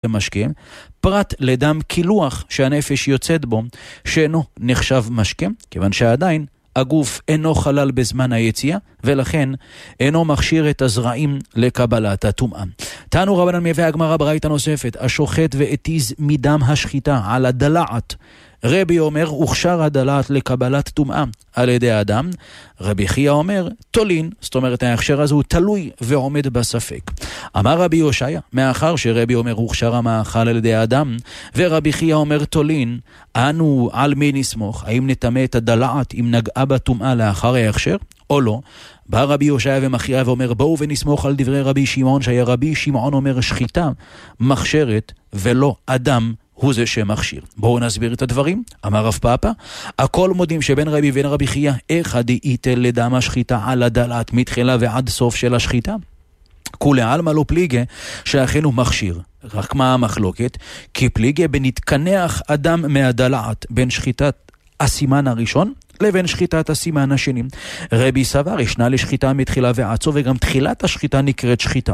משקה, פרט לדם קילוח שהנפש יוצאת בו, שאינו נחשב משקה, כיוון שעדיין הגוף אינו חלל בזמן היציאה, ולכן אינו מכשיר את הזרעים לקבלת הטומאה. תנו רבנן מביא הגמרא ברייתא נוספת, השוחט והתיז מדם השחיטה על הדלעת. רבי אומר, הוכשר הדלעת לקבלת טומאה על ידי האדם. רבי חייא אומר, תולין, זאת אומרת ההכשר הזה הוא תלוי ועומד בספק. אמר רבי יושעיה, מאחר שרבי אומר הוכשר המאכל על ידי האדם, ורבי חייא אומר תולין, אנו על מי נסמוך? האם נטמא את הדלעת אם נגעה בטומאה לאחר ההכשר או לא? בא רבי יושעיה ומכריע ואומר, בואו ונסמוך על דברי רבי שמעון, שהיה רבי שמעון אומר שחיטה מכשירת ולא אדם הוא זה שמכשיר. בואו נסביר את הדברים. אמר רב פאפא, הכל מודים שבין רבי ובין רבי חייא, אחד ייתן לדם השחיטה על הדלעת מתחילה ועד סוף של השחיטה. כולי עלמא לא פליגה שאכן הוא מכשיר. רק מה המחלוקת? כי פליגה בנתקנח אדם מהדלעת בין שחיטת הסימן הראשון לבין שחיטת הסימן השני. רבי סבר ישנה לשחיטה מתחילה ועד סוף, וגם תחילת השחיטה נקראת שחיטה.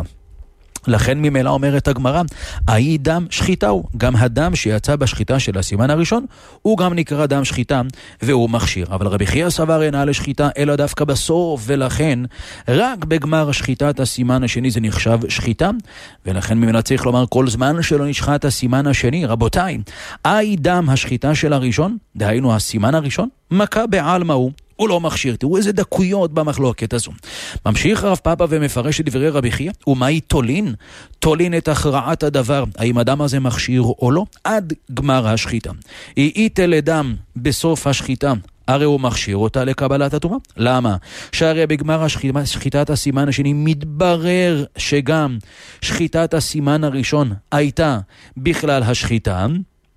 לכן ממילא אומרת הגמרא, האי דם שחיטה הוא, גם הדם שיצא בשחיטה של הסימן הראשון, הוא גם נקרא דם שחיטה, והוא מכשיר. אבל רבי חייא סבר אינה לשחיטה, אלא דווקא בסוף, ולכן רק בגמר שחיטת הסימן השני זה נחשב שחיטה, ולכן ממילא צריך לומר כל זמן שלא נשחט הסימן השני, רבותיי, האי דם השחיטה של הראשון, דהיינו הסימן הראשון, מכה בעלמא הוא לא מכשיר. תראו איזה דקויות במחלוקת הזו. ממשיך רב פאפא ומפרש את דברי רבי חייא, ומהי תולין? תולין את הכרעת הדבר, האם הדם הזה מכשיר או לא, עד גמר השחיטה. ייתה לדם בסוף השחיטה, הרי הוא מכשיר אותה לקבלת הטומאה. למה? שהרי בגמר שחיטת הסימן השני מתברר שגם שחיטת הסימן הראשון הייתה בכלל השחיטה,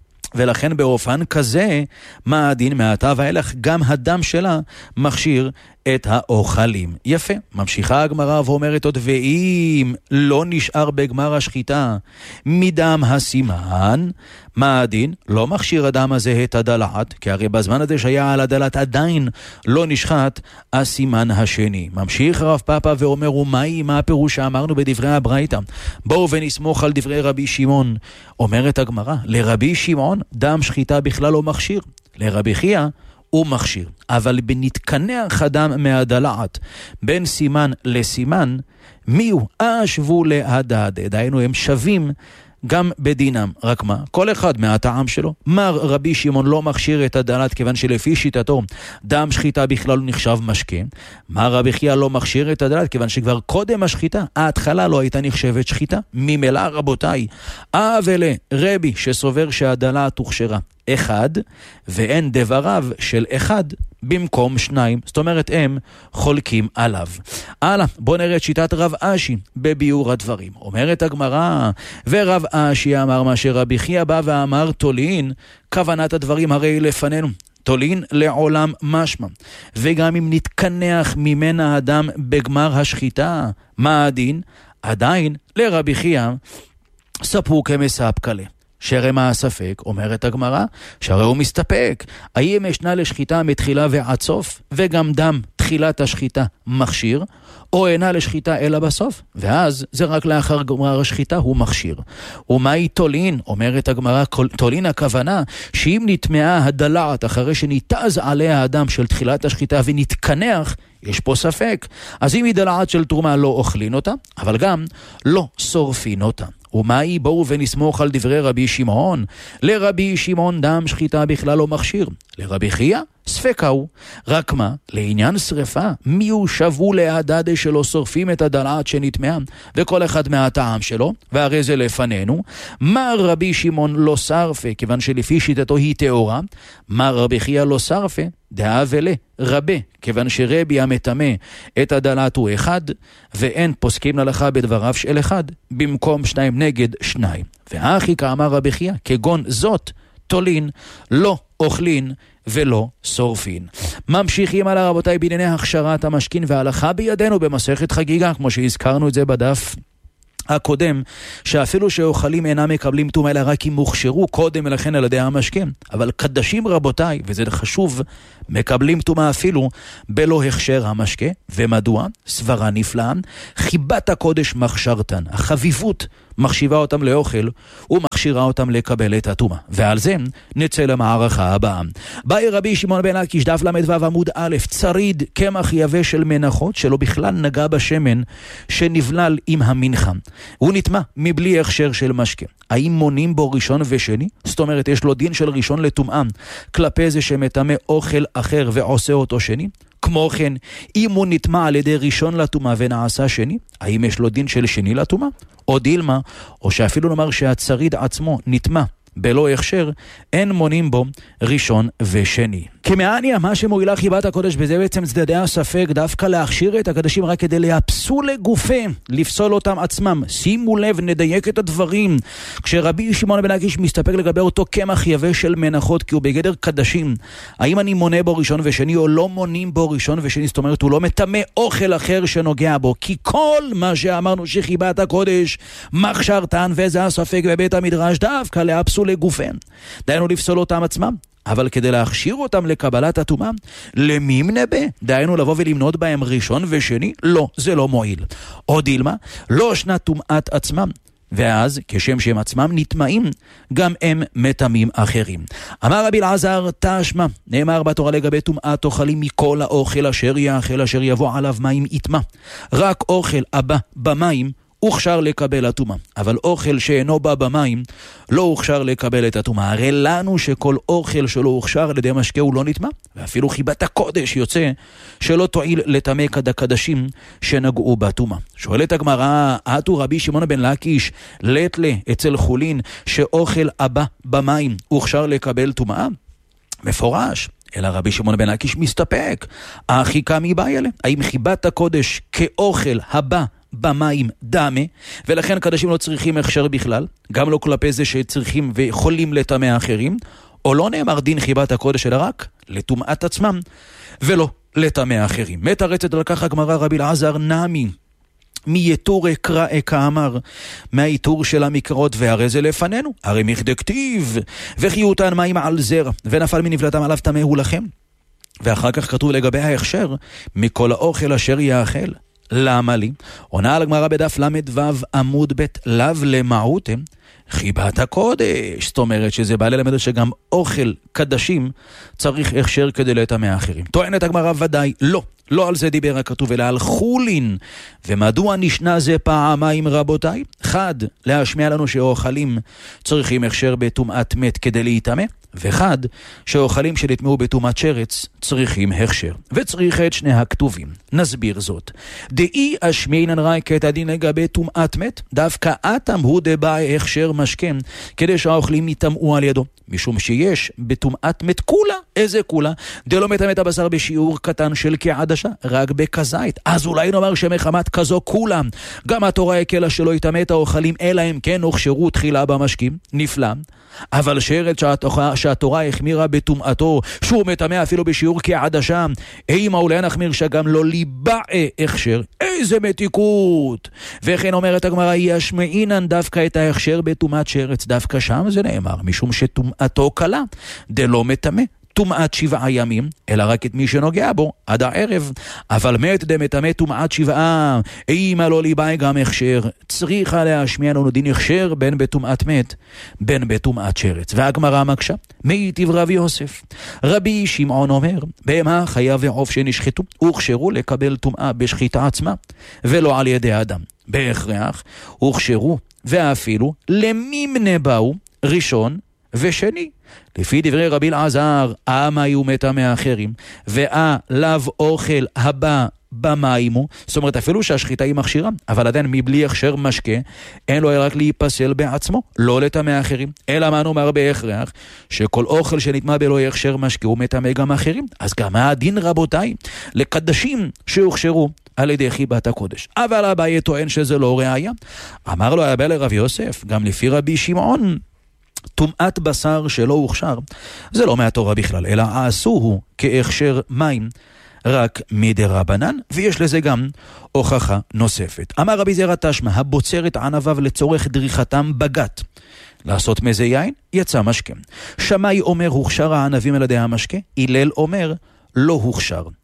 ולכן באופן כזה, מה הדין מעתה ואילך? גם הדם שלה מכשיר את האוכלים. יפה. ממשיכה הגמרא ואומרת עוד, ואם לא נשאר בגמר השחיטה מדם הסימן, מה הדין? לא מכשיר הדם הזה את הדלעת, כי הרי בזמן הזה שהיה על הדלעת עדיין לא נשחט הסימן השני. ממשיך רב פאפא ואומר, מה הפירוש שאמרנו בדברי הברייתא? בואו ונסמוך על דברי רבי שמעון. אומרת הגמרא, לרבי שמעון דם שחיטה בכלל לא מכשיר, לרבי חייא הוא מכשיר, אבל בנתקנח הדם מהדלעת בין סימן לסימן, מי הוא? אשבו להדד, דהיינו הם שווים גם בדינם. רק מה? כל אחד מהטעם שלו. מר רבי שמעון לא מכשיר את הדלעת כיוון שלפי שיטתו דם שחיטה בכלל לא נחשב משקה. מר רבי חייא לא מכשיר את הדלעת כיוון שכבר קודם השחיטה, ההתחלה לא הייתה נחשבת שחיטה. ממילא רבותיי, אבלה רבי שסובר שהדלעת הוכשרה אחד, ואין דבריו של אחד במקום שניים, זאת אומרת הם חולקים עליו. הלאה, בוא נראה את שיטת רב אשי בביאור הדברים. אומרת הגמרא, ורב אשי אמר מה שרבי חייא בא ואמר תולין, כוונת הדברים הרי לפנינו, תולין לעולם משמע, וגם אם נתקנח ממנה אדם בגמר השחיטה, מה הדין? עדיין לרבי חייא ספרו כמספק לה. שהרי מה הספק? אומרת הגמרא, שהרי הוא מסתפק. האם ישנה לשחיטה מתחילה ועד סוף, וגם דם תחילת השחיטה מכשיר, או אינה לשחיטה אלא בסוף? ואז זה רק לאחר גמר השחיטה הוא מכשיר. ומהי תולין? אומרת הגמרא, תולין הכוונה שאם נטמעה הדלעת אחרי שניתז עליה הדם של תחילת השחיטה ונתקנח, יש פה ספק. אז אם היא דלעת של תרומה לא אוכלין אותה, אבל גם לא שורפין אותה. ומהי? בואו ונסמוך על דברי רבי שמעון. לרבי שמעון דם שחיטה בכלל לא מכשיר, לרבי חייא ספקה הוא. רק מה? לעניין שריפה, מי הוא שבו להדד שלא שורפים את הדלעת שנטמעה, וכל אחד מהטעם שלו, והרי זה לפנינו. מה רבי שמעון לא שרפה, כיוון שלפי שיטתו היא תאורה, מה רבי חייא לא שרפה, דעה ולה רבה, כיוון שרבי המטמא את הדלעת הוא אחד, ואין פוסקים להלכה בדבריו של אחד, במקום שניים נגד שניים. ואחי כאמר רבי חייא, כגון זאת, תולין, לא אוכלין ולא שורפין. ממשיכים על רבותיי בענייני הכשרת המשכין וההלכה בידינו במסכת חגיגה, כמו שהזכרנו את זה בדף הקודם, שאפילו שאוכלים אינם מקבלים טומאה אלא רק אם הוכשרו קודם לכן על ידי המשכין, אבל קדשים רבותיי, וזה חשוב, מקבלים טומאה אפילו בלא הכשר המשקה. ומדוע? סברה נפלאה, חיבת הקודש מכשירתן, החביבות מחשיבה אותם לאוכל ומכשירה אותם לקבל את הטומאה. ועל זה נצא למערכה הבאה. באי רבי שמעון בן לקיש, דף ל"ו עמוד א', צריד קמח יבש של מנחות שלא בכלל נגע בשמן שנבלל עם המנחה. הוא נטמא מבלי הכשר של משקה. האם מונים בו ראשון ושני? זאת אומרת, יש לו דין של ראשון לטומאה כלפי זה שמטמא אוכל אחר ועושה אותו שני? כמו כן, אם הוא נטמא על ידי ראשון לטומאה ונעשה שני, האם יש לו דין של שני לטומאה? או דילמה, או שאפילו נאמר שהצריד עצמו נטמא בלא הכשר, אין מונים בו ראשון ושני. כמעניה, מה שמועילה חיבת הקודש בזה בעצם צדדי הספק, דווקא להכשיר את הקדשים רק כדי להפסול לגופה, לפסול אותם עצמם. שימו לב, נדייק את הדברים. כשרבי שמעון בן לקיש מסתפק לגבי אותו קמח יבש של מנחות, כי הוא בגדר קדשים, האם אני מונה בו ראשון ושני או לא מונים בו ראשון ושני? זאת אומרת, הוא לא מטמא אוכל אחר שנוגע בו, כי כל מה שאמרנו שחיבת הקודש מכשירתן, וזה הספק בבית המדרש, דווקא להפסול לגופה. דיינו לפסול אותם עצמם. אבל כדי להכשיר אותם לקבלת הטומאה, למי מנבא? דיינו לבוא ולמנות בהם ראשון ושני? לא, זה לא מועיל. או דילמה, לא שנת טומאת עצמם. ואז, כשם שהם עצמם נטמאים, גם הם מטמאים אחרים. אמר רבי אלעזר, תשמע, נאמר בתורה לגבי טומאת אוכלים מכל האוכל אשר יאכל אשר יבוא עליו מים יטמא. רק אוכל הבא במים הוכשר לקבל הטומאה, אבל אוכל שאינו בא במים לא הוכשר לקבל את הטומאה. הרי לנו שכל אוכל שלא הוכשר על ידי משקה הוא לא נטמא, ואפילו חיבת הקודש יוצא שלא תועיל לטמא קדשים שנגעו בטומאה. שואלת הגמרא, עתו רבי שמעון בן לקיש לטלה אצל חולין שאוכל הבא במים הוכשר לקבל טומאה? מפורש. אלא רבי שמעון בן לקיש מסתפק. אחי קמי באי אלה. האם חיבת הקודש כאוכל הבא במים דמה, ולכן קדשים לא צריכים הכשר בכלל, גם לא כלפי זה שצריכים ויכולים לטמא אחרים, או לא נאמר דין חיבת הקודש אלא רק לטומאת עצמם, ולא לטמא אחרים. מתרצת על כך הגמרא, רבי אלעזר נמי מיתור קרא כאמר, מהאיתור של המקרות, והרי זה לפנינו, הרי מכדכתיב וחיותן מים על זרע ונפל מנבלתם עליו טמא הוא לכם. ואחר כך כתוב לגבי ההכשר, מכל האוכל אשר יאכל. למה לי? עונה על הגמרא בדף ל"ו עמוד ב', לאו למעותם חיבת הקודש. זאת אומרת שזה בא ללמד שגם אוכל קדשים צריך הכשר כדי לטמא אחרים. טוענת הגמרא ודאי לא. לא על זה דיבר הכתוב, אלא על חולין. ומדוע נשנה זה פעמיים רבותיי? אחד, להשמיע לנו שאוכלים צריכים הכשר בטומאת מת כדי להיטמא, ואחד, שאוכלים שנטמאו בטומאת שרץ צריכים הכשר. וצריך את שני הכתובים. נסביר זאת. דאי אשמינן רק את הדין לגבי טומאת מת, דווקא אתם הוא דבאי הכשר משכם, כדי שהאוכלים יטמאו על ידו. משום שיש בטומאת מת כולה, איזה כולה? דלא מטמא את הבשר בשיעור קטן של כעדשה, רק בכזית. אז אולי נאמר שמחמת כזו כולה, גם התורה הקלה שלא יטמא את האוכלים, אלא אם כן הוכשרו תחילה במשקים. נפלא. אבל שרץ שהתורה החמירה בטומאתו, שהוא מטמא אפילו בשיעור כעדשה, אימה אולי נחמיר שגם לא ליבא הכשר. איזה מתיקות! וכן אומרת הגמרא, ישמעינן דווקא את ההכשר בטומאת שרץ, דווקא שם זה נאמר, משום שטומאתו קלה, דלא מטמא טומאת 7 ימים, אלא רק את מי שנוגע בו עד הערב. אבל מת דמטמא טומאת 7, אימה לא ליבאי גם הכשר. צריכה להשמיע לנו דין הכשר בין בטומאת מת בין בטומאת שרץ. והגמרא מקשה, מיטיב רבי יוסף. רבי שמעון אומר, בהמה חיה ועוף שנשחטו הוכשרו לקבל טומאה בשחיטה עצמה ולא על ידי אדם. בהכרח הוכשרו ואפילו למימנה באו ראשון ושני. לפי דברי רבי אלעזר, אמה היו מטמא אחרים, לאו אוכל הבא במים הוא, זאת אומרת אפילו שהשחיטה היא מכשירה, אבל עדיין מבלי הכשר משקה, אין לו רק להיפסל בעצמו, לא לטמא אחרים. אלא מה נאמר בהכרח, שכל אוכל שנטמא בלא הכשר משקה הוא מטמא גם אחרים. אז גם הדין רבותיי, לקדשים שהוכשרו על ידי חיבת הקודש. אבל אביי טוען שזה לא ראיה. אמר לו אביי לרב יוסף, גם לפי רבי שמעון, טומאת בשר שלא הוכשר, זה לא מהתורה בכלל, אלא עשו כהכשר מים רק מדרבנן, ויש לזה גם הוכחה נוספת. אמר רבי זרע תשמע, הבוצר את ענביו לצורך דריכתם בגת, לעשות מזה יין, יצא משקה. שמאי אומר הוכשר הענבים על ידי המשקה, הלל אומר לא הוכשר.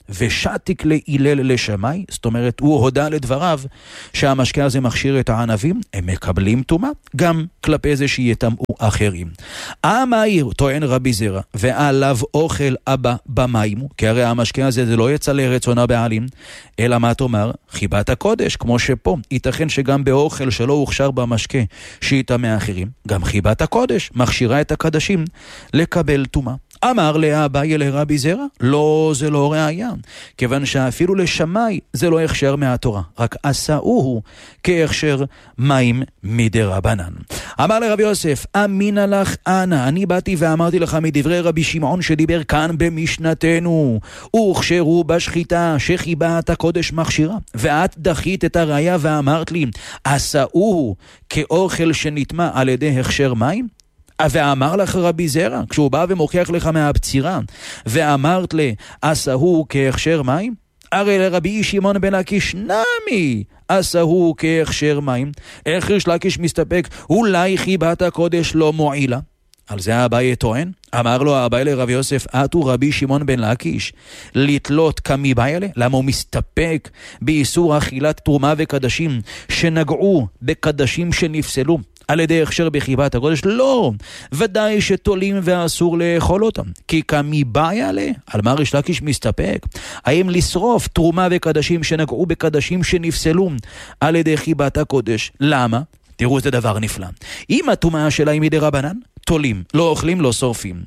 ושתיק להילל לשמי, זאת אומרת, הוא הודע לדבריו שהמשקה הזה מכשיר את הענבים, הם מקבלים טומאה, גם כלפי זה שיטמאו אחרים. המאיר, טוען רבי זרע, ועליו אוכל אבא במים, כי הרי המשקה הזה זה לא יצא לרצון הבעלים, אלא מה תאמר? חיבת הקודש, כמו שפה, ייתכן שגם באוכל שלא הוכשר במשקה שיטמא אחרים, גם חיבת הקודש מכשירה את הקדשים לקבל טומאה. אמר לאביי לרבי זרע, לא, זה לא ראיה, כיוון שאפילו לשמי זה לא הכשר מהתורה, רק עשאוהו כהכשר מים מדרבנן. אמר לרבי יוסף, אמינה לך אנא, אני באתי ואמרתי לך מדברי רבי שמעון שדיבר כאן במשנתנו, הוכשרו בשחיטה שחיבת הקודש מכשירה, ואת דחית את הראיה ואמרת לי, עשאוהו כאוכל שנטמא על ידי הכשר מים? ואמר לך רבי זרע, כשהוא בא ומוכיח לך מהבצירה, ואמרת לי, עשהו כהכשר מים? הרי לרבי שמעון בן לקיש נמי, עשהו כהכשר מים. איך ריש לקיש מסתפק? אולי חיבת הקודש לא מועילה. על זה אביי טוען? אמר לו אביי לרבי יוסף, אתו רבי שמעון בן לקיש, לתלות כמי באי? למה הוא מסתפק באיסור אכילת תרומה וקדשים שנגעו בקדשים שנפסלו על ידי הכשר בחיבת הקודש? לא, ודאי שתולים ואסור לאכול אותם, כי כמי באי עלה, על מה ריש לקיש מסתפק? האם לשרוף תרומה וקדשים שנגעו בקדשים שנפסלו על ידי חיבת הקודש? למה? תראו, זה דבר נפלא. אם הטומאה שלה היא מדרבנן, תולים, לא אוכלים, לא שורפים.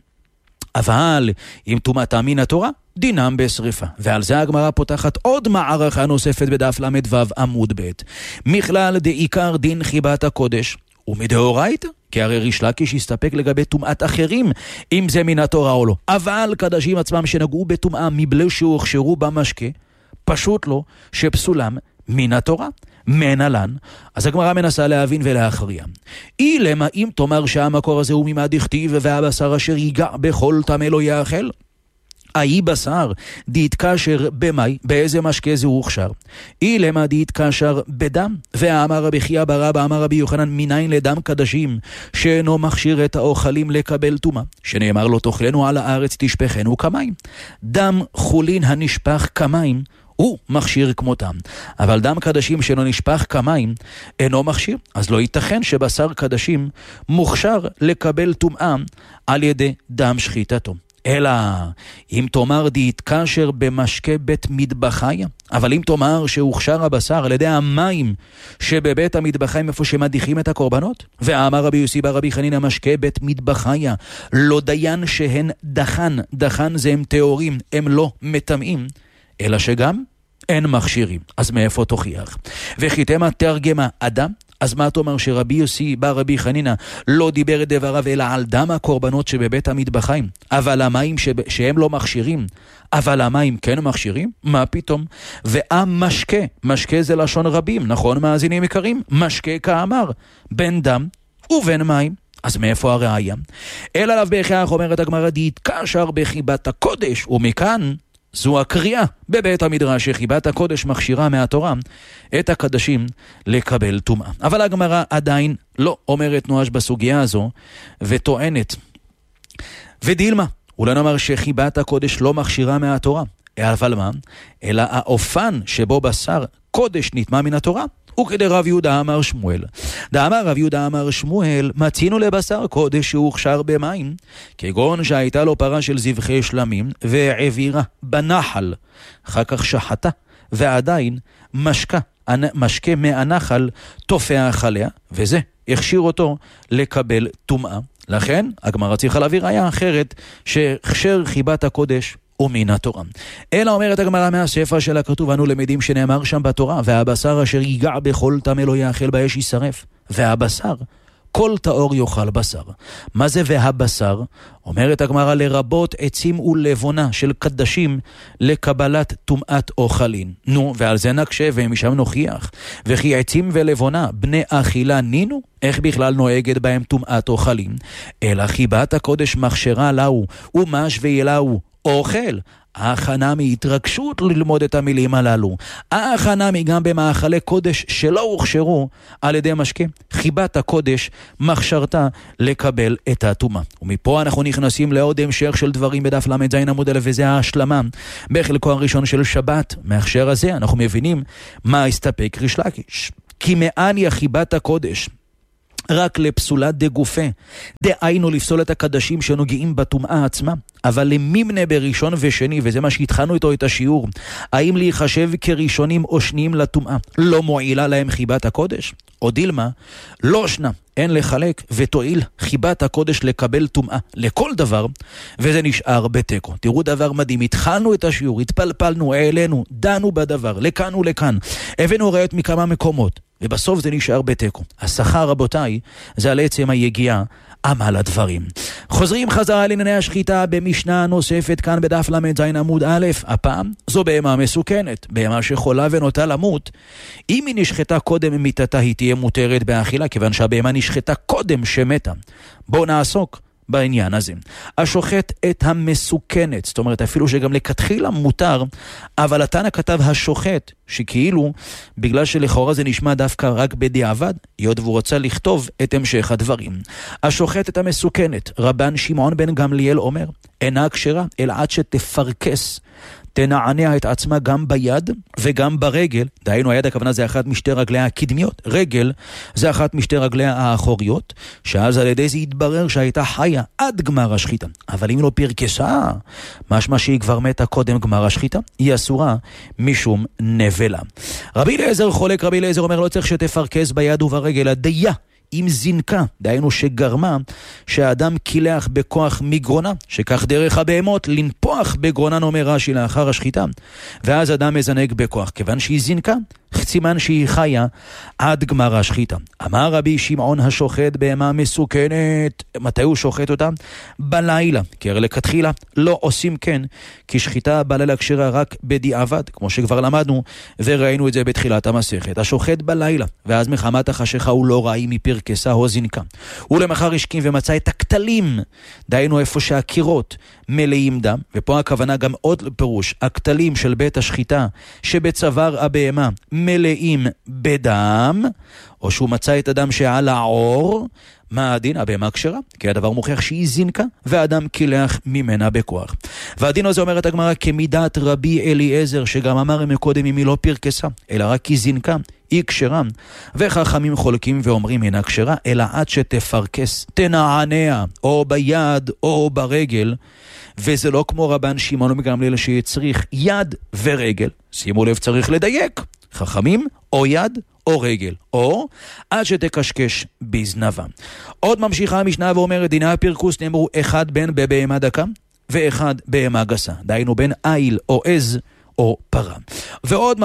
אבל אם טומאתה מן התורה, דינם בשריפה. ועל זה הגמרא פותחת עוד מערכה נוספת בדף ל"ו עמוד ב'. מכלל דעיקר דין חיבת הקודש ומדאורייתא, כי הרי ריש לקיש הסתפק לגבי טומאת אחרים, אם זה מן התורה או לא. אבל קדשים עצמם שנגעו בטומאה מבלי שהוכשרו במשקה, פשוט לא שפסולם מן התורה. מנהלן, אז הגמרא מנסה להבין ולהכריע. אילמה אם תאמר שהמקור הזה הוא ממה דכתיב והבשר אשר ייגע בכל טמא לא יאכל? האי בשר דהתקשר במאי, באיזה משקה זה הוכשר? אילמה דהתקשר בדם, ואמר רבי חייא בר אבא אמר רבי יוחנן, מניין לדם קדשים שאינו מכשיר את האוכלים לקבל טומאה, שנאמר לו תאכלנו על הארץ תשפכנו כמים. דם חולין הנשפך כמים הוא מכשיר כמותם, אבל דם קדשים שלא נשפך כמים אינו מכשיר, אז לא ייתכן שבשר קדשים מוכשר לקבל טומאה על ידי דם שחיטתו. אלא אם תאמר דהתקשר במשקה בית מטבחיה, אבל אם תאמר שהוכשר הבשר על ידי המים שבבית המטבחיים איפה שמדיחים את הקורבנות, ואמר רבי יוסי בר רבי חנינא משקה בית מטבחיה לא דיין שהן דחן, דחן זה הם טהורים, הם לא מטמאים, אלא שגם אין מכשירים. אז מאיפה תוכיח? וחיתמה תרגמה אדם, אז מה תאמר שרבי יוסי בר רבי חנינא לא דיבר את דבריו אלא על דם הקורבנות שבבית המטבחיים, אבל המים שהם לא מכשירים, אבל המים כן מכשירים? מה פתאום? והמשקה, משקה זה לשון רבים, נכון מאזינים יקרים? משקה כאמר, בין דם ובין מים. אז מאיפה הראיה? אלא עליו בהכרח אומרת הגמרא דהתקשר בחיבת הקודש, ומכאן זו הקריאה בבית המדרש שחיבת הקודש מכשירה מהתורה את הקדשים לקבל טומאה. אבל הגמרא עדיין לא אומרת נואש בסוגיה הזו וטוענת ודילמה, אולי נאמר שחיבת הקודש לא מכשירה מהתורה, אבל מה? אלא האופן שבו בשר קודש נטמא מן התורה וכדי רב יהודה אמר שמואל. דאמר רב יהודה אמר שמואל, מצינו לבשר קודש שהוכשר במים, כגון שהייתה לו פרה של זבחי שלמים, והעבירה בנחל, אחר כך שחטה, ועדיין משקה מהנחל תופח עליה, וזה הכשיר אותו לקבל טומאה. לכן, הגמרא צריכה להביא ראיה אחרת, שהכשר חיבת הקודש ומן התורה. אלא אומרת הגמרא מהספר של הכתוב, אנו למדים שנאמר שם בתורה, והבשר אשר ייגע בכל טמא לא יאכל באש יישרף. והבשר, כל טהור יאכל בשר. מה זה והבשר? אומרת הגמרא לרבות עצים ולבונה של קדשים לקבלת טומאת אוכלין. נו, ועל זה נקשה ומשם נוכיח. וכי עצים ולבונה בני אכילה נינו? איך בכלל נוהגת בהם טומאת אוכלין? אלא חיבת הקודש מכשירה לאו ומשווה לאו אוכל, ההכנה מהתרגשות ללמוד את המילים הללו. ההכנה גם במאכלי קודש שלא הוכשרו על ידי משקה. חיבת הקודש מכשרתה לקבל את הטומאה. ומפה אנחנו נכנסים לעוד המשך של דברים בדף למד זין עמוד א', וזה ההשלמה בחלקו הראשון של שבת. מהכשר הזה אנחנו מבינים מה הסתפק ריש לקיש. כי מעניה חיבת הקודש רק לפסולת דגופה, דהיינו לפסול את הקדשים שנוגעים בטומאה עצמה, אבל למימנה בראשון ושני, וזה מה שהתחלנו איתו את השיעור, האם להיחשב כראשונים או שניים לטומאה לא מועילה להם חיבת הקודש? או דילמה, לא שנה, אין לחלק ותועיל חיבת הקודש לקבל טומאה לכל דבר, וזה נשאר בתיקו. תראו דבר מדהים, התחלנו את השיעור, התפלפלנו, העלינו, דנו בדבר, לכאן ולכאן, הבאנו ראיות מכמה מקומות, ובסוף זה נשאר בתיקו. השכר, רבותיי, זה על עצם היגיעה עמל הדברים. חוזרים חזרה לענייני השחיטה במשנה נוספת כאן בדף למד זין עמוד א'. הפעם זו בהמה מסוכנת, בהמה שחולה ונוטה למות. אם היא נשחטה קודם ממיתתה היא תהיה מותרת באכילה, כיוון שהבהמה נשחטה קודם שמתה. בואו נעסוק בעניין הזה. השוחט את המסוכנת, זאת אומרת אפילו שגם לכתחילה מותר, אבל התנא כתב השוחט, שכאילו בגלל שלכאורה זה נשמע דווקא רק בדיעבד, היות והוא רוצה לכתוב את המשך הדברים. השוחט את המסוכנת, רבן שמעון בן גמליאל אומר, אינה כשרה אלא עד שתפרקס, תנענע את עצמה גם ביד וגם ברגל. דהיינו, היד הכוונה זה אחת משתי רגליה הקדמיות, רגל זה אחת משתי רגליה האחוריות, שאז על ידי זה יתברר שהייתה חיה עד גמר השחיטה. אבל אם לא פרקסה, משמע שהיא כבר מתה קודם גמר השחיטה, היא אסורה משום נבלה. רבי אליעזר חולק, רבי אליעזר אומר לא צריך שתפרקס ביד וברגל, הדיה עם זינקה, דהיינו שגרמה שהאדם קילח בכוח מגרונה, שכך דרך הבהמות לנפוח בגרונן, אומר רש"י, לאחר השחיטה, ואז אדם מזנק בכוח, כיוון שהיא זינקה, סימן שהיא חיה עד גמר השחיטה. אמר רבי שמעון השוחט בהמה מסוכנת, מתי הוא שוחט אותה? בלילה, כי הרי לכתחילה לא עושים כן, כי שחיטה בלילה כשרה רק בדיעבד, כמו שכבר למדנו וראינו את זה בתחילת המסכת. השוחט בלילה, ואז מחמת החשיכה הוא לא ראי מפרקסה או זינקה. הוא למחר השכים ומצא את הכתלים, דהיינו איפה שהקירות מלאים דם, ופה הכוונה גם עוד פירוש, הכתלים של בית השחיטה שבצוואר הבהמה מלאים בדם, או שהוא מצא את הדם שעל העור, מה הדין? הבהמה כשרה, כי הדבר מוכיח שהיא זינקה, והאדם קילח ממנה בכוח. והדין הזה אומרת הגמרא כמידת רבי אליעזר, שגם אמר מקודם אם היא לא פרקסה, אלא רק היא זינקה, היא כשרה. וחכמים חולקים ואומרים אינה כשרה, אלא עד שתפרקס, תנענע, או ביד או ברגל, וזה לא כמו רבן שמעון בן גמליאל שצריך יד ורגל. שימו לב, צריך לדייק. חכמים או יד או רגל, או עד שתקשקש בזנבה. עוד ממשיכה המשנה ואומרת דיני הפרקוס נאמרו אחד בין בבהמה דקה ואחד בהמה גסה, דהיינו בין איל או עז או פרה. ועוד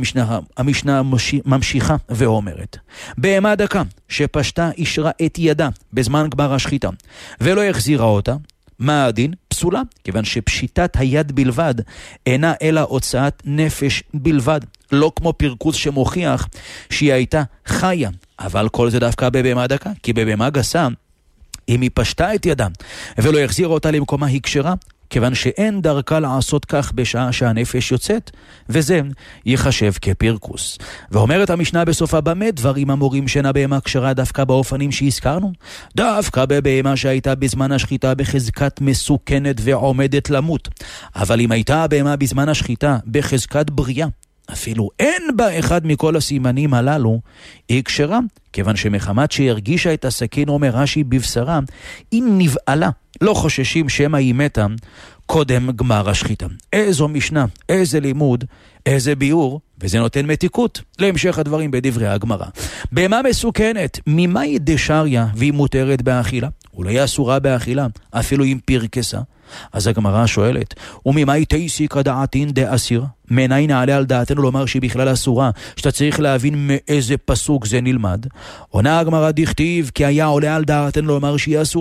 המשנה ממשיכה ואומרת בהמה דקה שפשטה אישרה את ידה בזמן גמר השחיטה ולא החזירה אותה, מה הדין? פסולה, כיוון שפשיטת היד בלבד אינה אלא הוצאת נפש בלבד, לא כמו פרקוס שמוכיח שהיא הייתה חיה. אבל כל זה דווקא בבהמה דקה, כי בבהמה גסה, אם היא פשטה את ידה ולא החזירה אותה למקומה היא כשרה, כיוון שאין דרכה לעשות כך בשעה שהנפש יוצאת, וזה ייחשב כפרקוס. ואומרת המשנה בסופה, במה דברים אמורים שאינה בהמה כשרה דווקא באופנים שהזכרנו? דווקא בבהמה שהייתה בזמן השחיטה בחזקת מסוכנת ועומדת למות. אבל אם הייתה הבהמה בזמן השחיטה בחזקת בריאה, אפילו אין בה אחד מכל הסימנים הללו, היא כשרה, כיוון שמחמת שהרגישה את הסכין, אומר רש"י בבשרה, היא נבעלה, לא חוששים שמא היא מתה קודם גמר השחיטה. איזו משנה, איזה לימוד, איזה ביור, וזה נותן מתיקות להמשך הדברים בדברי הגמרא. בהמה מסוכנת, ממאי דשריה והיא מותרת באכילה? אולי אסורה באכילה, אפילו עם פרקסה. אז הגמרא שואלת, וממאי תייסיקא דעתין דאסיר? מניין נעלה על דעתנו לומר שהיא בכלל אסורה, שאתה צריך להבין מאיזה פסוק זה נלמד? עונה הגמרא דכתיב, כי היה עולה על דעתנו לומר שהיא אסורה,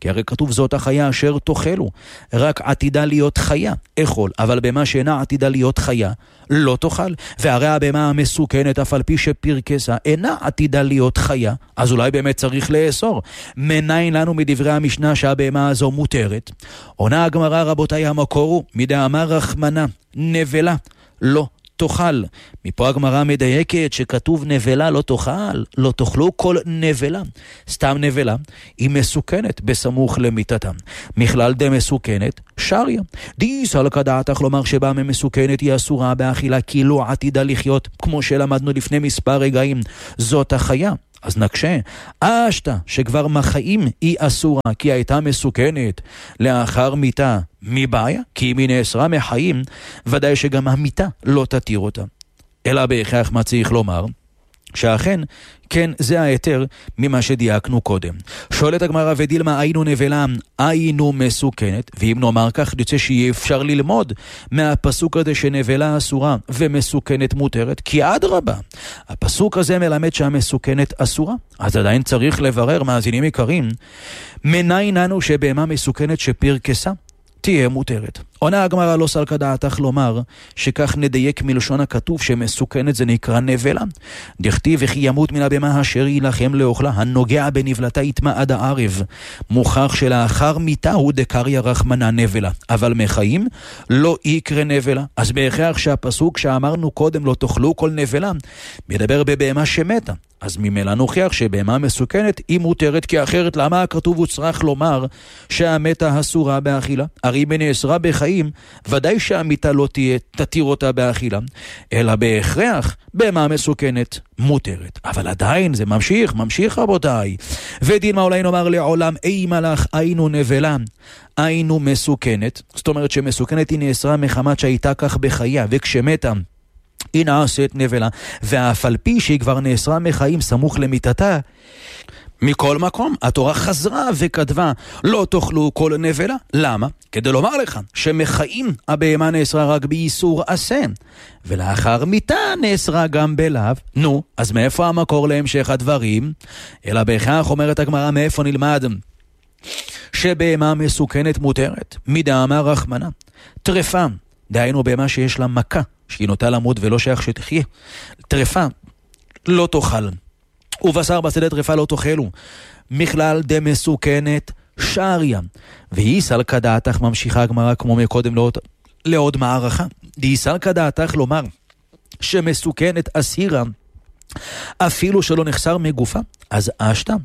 כי הרי כתוב זאת החיה אשר תאכלו, רק עתידה להיות חיה, אכול, אבל במה שאינה עתידה להיות חיה, לא תאכל. והרי הבהמה המסוכנת, אף על פי שפרקסה, אינה עתידה להיות חיה, אז אולי באמת צריך לאסור. מניין לנו מדברי המשנה שהבהמה הזו מותרת? עונה הגמרא, רבותיי, המקור הוא מדאמר רחמנה, נבלה, לא תאכל. מפה הגמרא מדייקת שכתוב נבלה לא תאכל, לא תאכלו כל נבלה. סתם נבלה היא מסוכנת בסמוך למיטתם. מכלל די מסוכנת, שריה. דיסל כדעתך לומר שבה ממסוכנת היא אסורה באכילה כי לא עתידה לחיות, כמו שלמדנו לפני מספר רגעים. זאת החיה. אז נקשה, אשתה שכבר מחיים היא אסורה כי הייתה מסוכנת לאחר מיתה, מבעיה? כי אם היא נאסרה מחיים, ודאי שגם המיתה לא תתיר אותה. אלא בהכרח מה צריך לומר? שאכן, כן, זה היתר ממה שדייקנו קודם. שואלת הגמרא, ודילמה היינו נבלה, היינו מסוכנת, ואם נאמר כך, יוצא שיהיה אפשר ללמוד מהפסוק הזה שנבלה אסורה ומסוכנת מותרת, כי אדרבה, הפסוק הזה מלמד שהמסוכנת אסורה. אז עדיין צריך לברר, מאזינים יקרים, מניין לנו שבהמה מסוכנת שפרקסה תהיה מותרת. עונה הגמרא, לא סלקא דעתך לומר שכך נדייק מלשון הכתוב שמסוכנת זה נקרא נבלה. דכתיב וכי ימות מן הבהמה אשר יילחם לאוכלה, הנוגע בנבלתה יטמא עד הערב. מוכח שלאחר מיתה הוא דקריא רחמנא נבלה, אבל מחיים לא יקרא נבלה. אז בהכרח שהפסוק שאמרנו קודם לא תאכלו כל נבלה מדבר בבהמה שמתה. אז ממילא נוכיח שבהמה מסוכנת היא מותרת, כי אחרת למה הכתוב הוא צריך לומר שהמתה אסורה באכילה? הרי אם נאסרה בחיים, ודאי שהמיתה לא תתיר אותה באכילה, אלא בהכרח בהמה מסוכנת מותרת. אבל עדיין זה ממשיך רבותיי. ודין מה אולי נאמר לעולם, אי מלאך היינו נבלה, היינו מסוכנת. זאת אומרת שמסוכנת היא נאסרה מחמת שהייתה כך בחייה, וכשמתה היא נעשית נבלה, ואף על פי שהיא כבר נאסרה מחיים סמוך למיטתה, מכל מקום התורה חזרה וכתבה לא תאכלו כל נבלה. למה? כדי לומר לך שמחיים הבהמה נאסרה רק באיסור עשה, ולאחר מיתה נאסרה גם בלאו. נו, אז מאיפה המקור להמשך הדברים? אלא בהכרח אומרת הגמרא, מאיפה נלמד שבהמה מסוכנת מותרת? מדאמר רחמנא, טרפה, דהיינו בהמה שיש לה מכה, שהיא נוטה למות ולא שייך שתחיה, טרפה לא תאכל, ובשר בשדה טרפה לא תאכלו. מכלל די מסוכנת שריה. והיא סלקא דעתך, ממשיכה הגמרא כמו מקודם לעוד מערכה. היא סלקא דעתך לומר שמסוכנת אסירה אפילו שלא נחסר מגופה. אז אשתה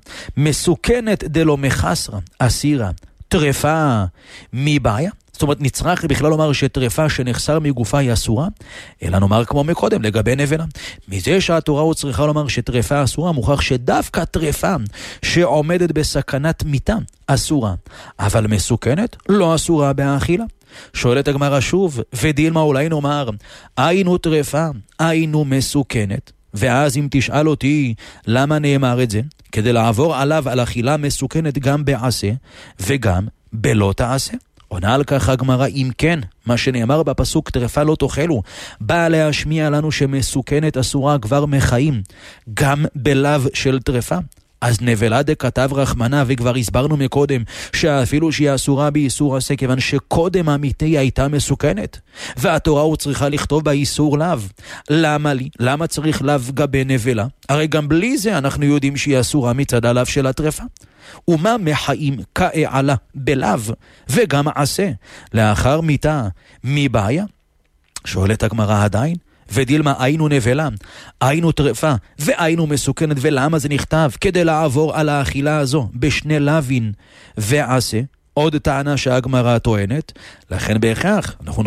מסוכנת דלא מחסרה אסירה טרפה מבעיה. זאת אומרת, נצטרך בכלל לומר שטרפה שנחסר מגופה היא אסורה, אלא נאמר כמו מקודם לגבי נבלה. מזה שהתורה הוא צריכה לומר שטרפה אסורה, מוכרח שדווקא טרפה שעומדת בסכנת מיתה אסורה, אבל מסוכנת לא אסורה באכילה. שואלת הגמרא שוב, ודילמה אולי נאמר, היינו טרפה, היינו מסוכנת. ואז אם תשאל אותי למה נאמר את זה, כדי לעבור עליו על אכילה מסוכנת גם בעשה וגם בלא תעשה. עונה על כך הגמרא, אם כן, מה שנאמר בפסוק טרפה לא תאכלו, בא להשמיע לנו שמסוכנת אסורה כבר מחיים, גם בלאו של טרפה. אז נבלה דכתב רחמנא, וכבר הסברנו מקודם שאפילו שהיא אסורה באיסור עשה, כיוון שקודם המיתה הייתה מסוכנת, והתורה הוא צריכה לכתוב באיסור לאו. למה לי? למה צריך לאו גבי נבלה? הרי גם בלי זה אנחנו יודעים שהיא אסורה מצד הלאו של הטרפה. ומה מחיים כאעלה בלאו וגם עשה לאחר מיתה מבעיה? שואלת הגמרא עדיין, ודילמה היינו נבלה, היינו טרפה והיינו מסוכנת. ולמה זה נכתב? כדי לעבור על האכילה הזו בשני לאווין ועשה. עוד טענה שהגמרא טוענת, לכן בהכרח אנחנו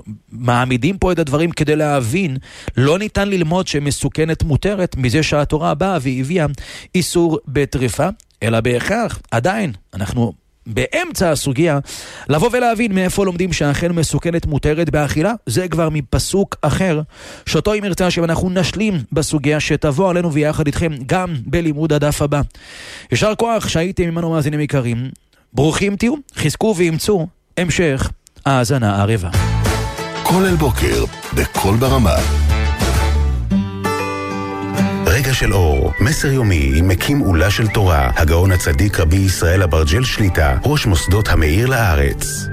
מעמידים פה את הדברים כדי להבין, לא ניתן ללמוד שמסוכנת מותרת מזה שהתורה באה והביאה איסור בטרפה, אלא בהכרח עדיין אנחנו באמצע הסוגיה לבוא ולהבין מאיפה לומדים שאכן מסוכנת מותרת באכילה. זה כבר מפסוק אחר שאותו אם ירצה שאנחנו נשלים בסוגיה שתבוא עלינו ויחד איתכם גם בלימוד הדף הבא. ישר כוח שהייתם עמנו מאזינים יקרים, ברוכים תהיו, חזקו ואמצו המשך האזנה ערבה. כל אל בוקר בכל ברמה. רגע של אור, מסר יומי עם מקים עולה של תורה, הגאון הצדיק רבי ישראל אברג'ל שליטה, ראש מוסדות המאיר לארץ.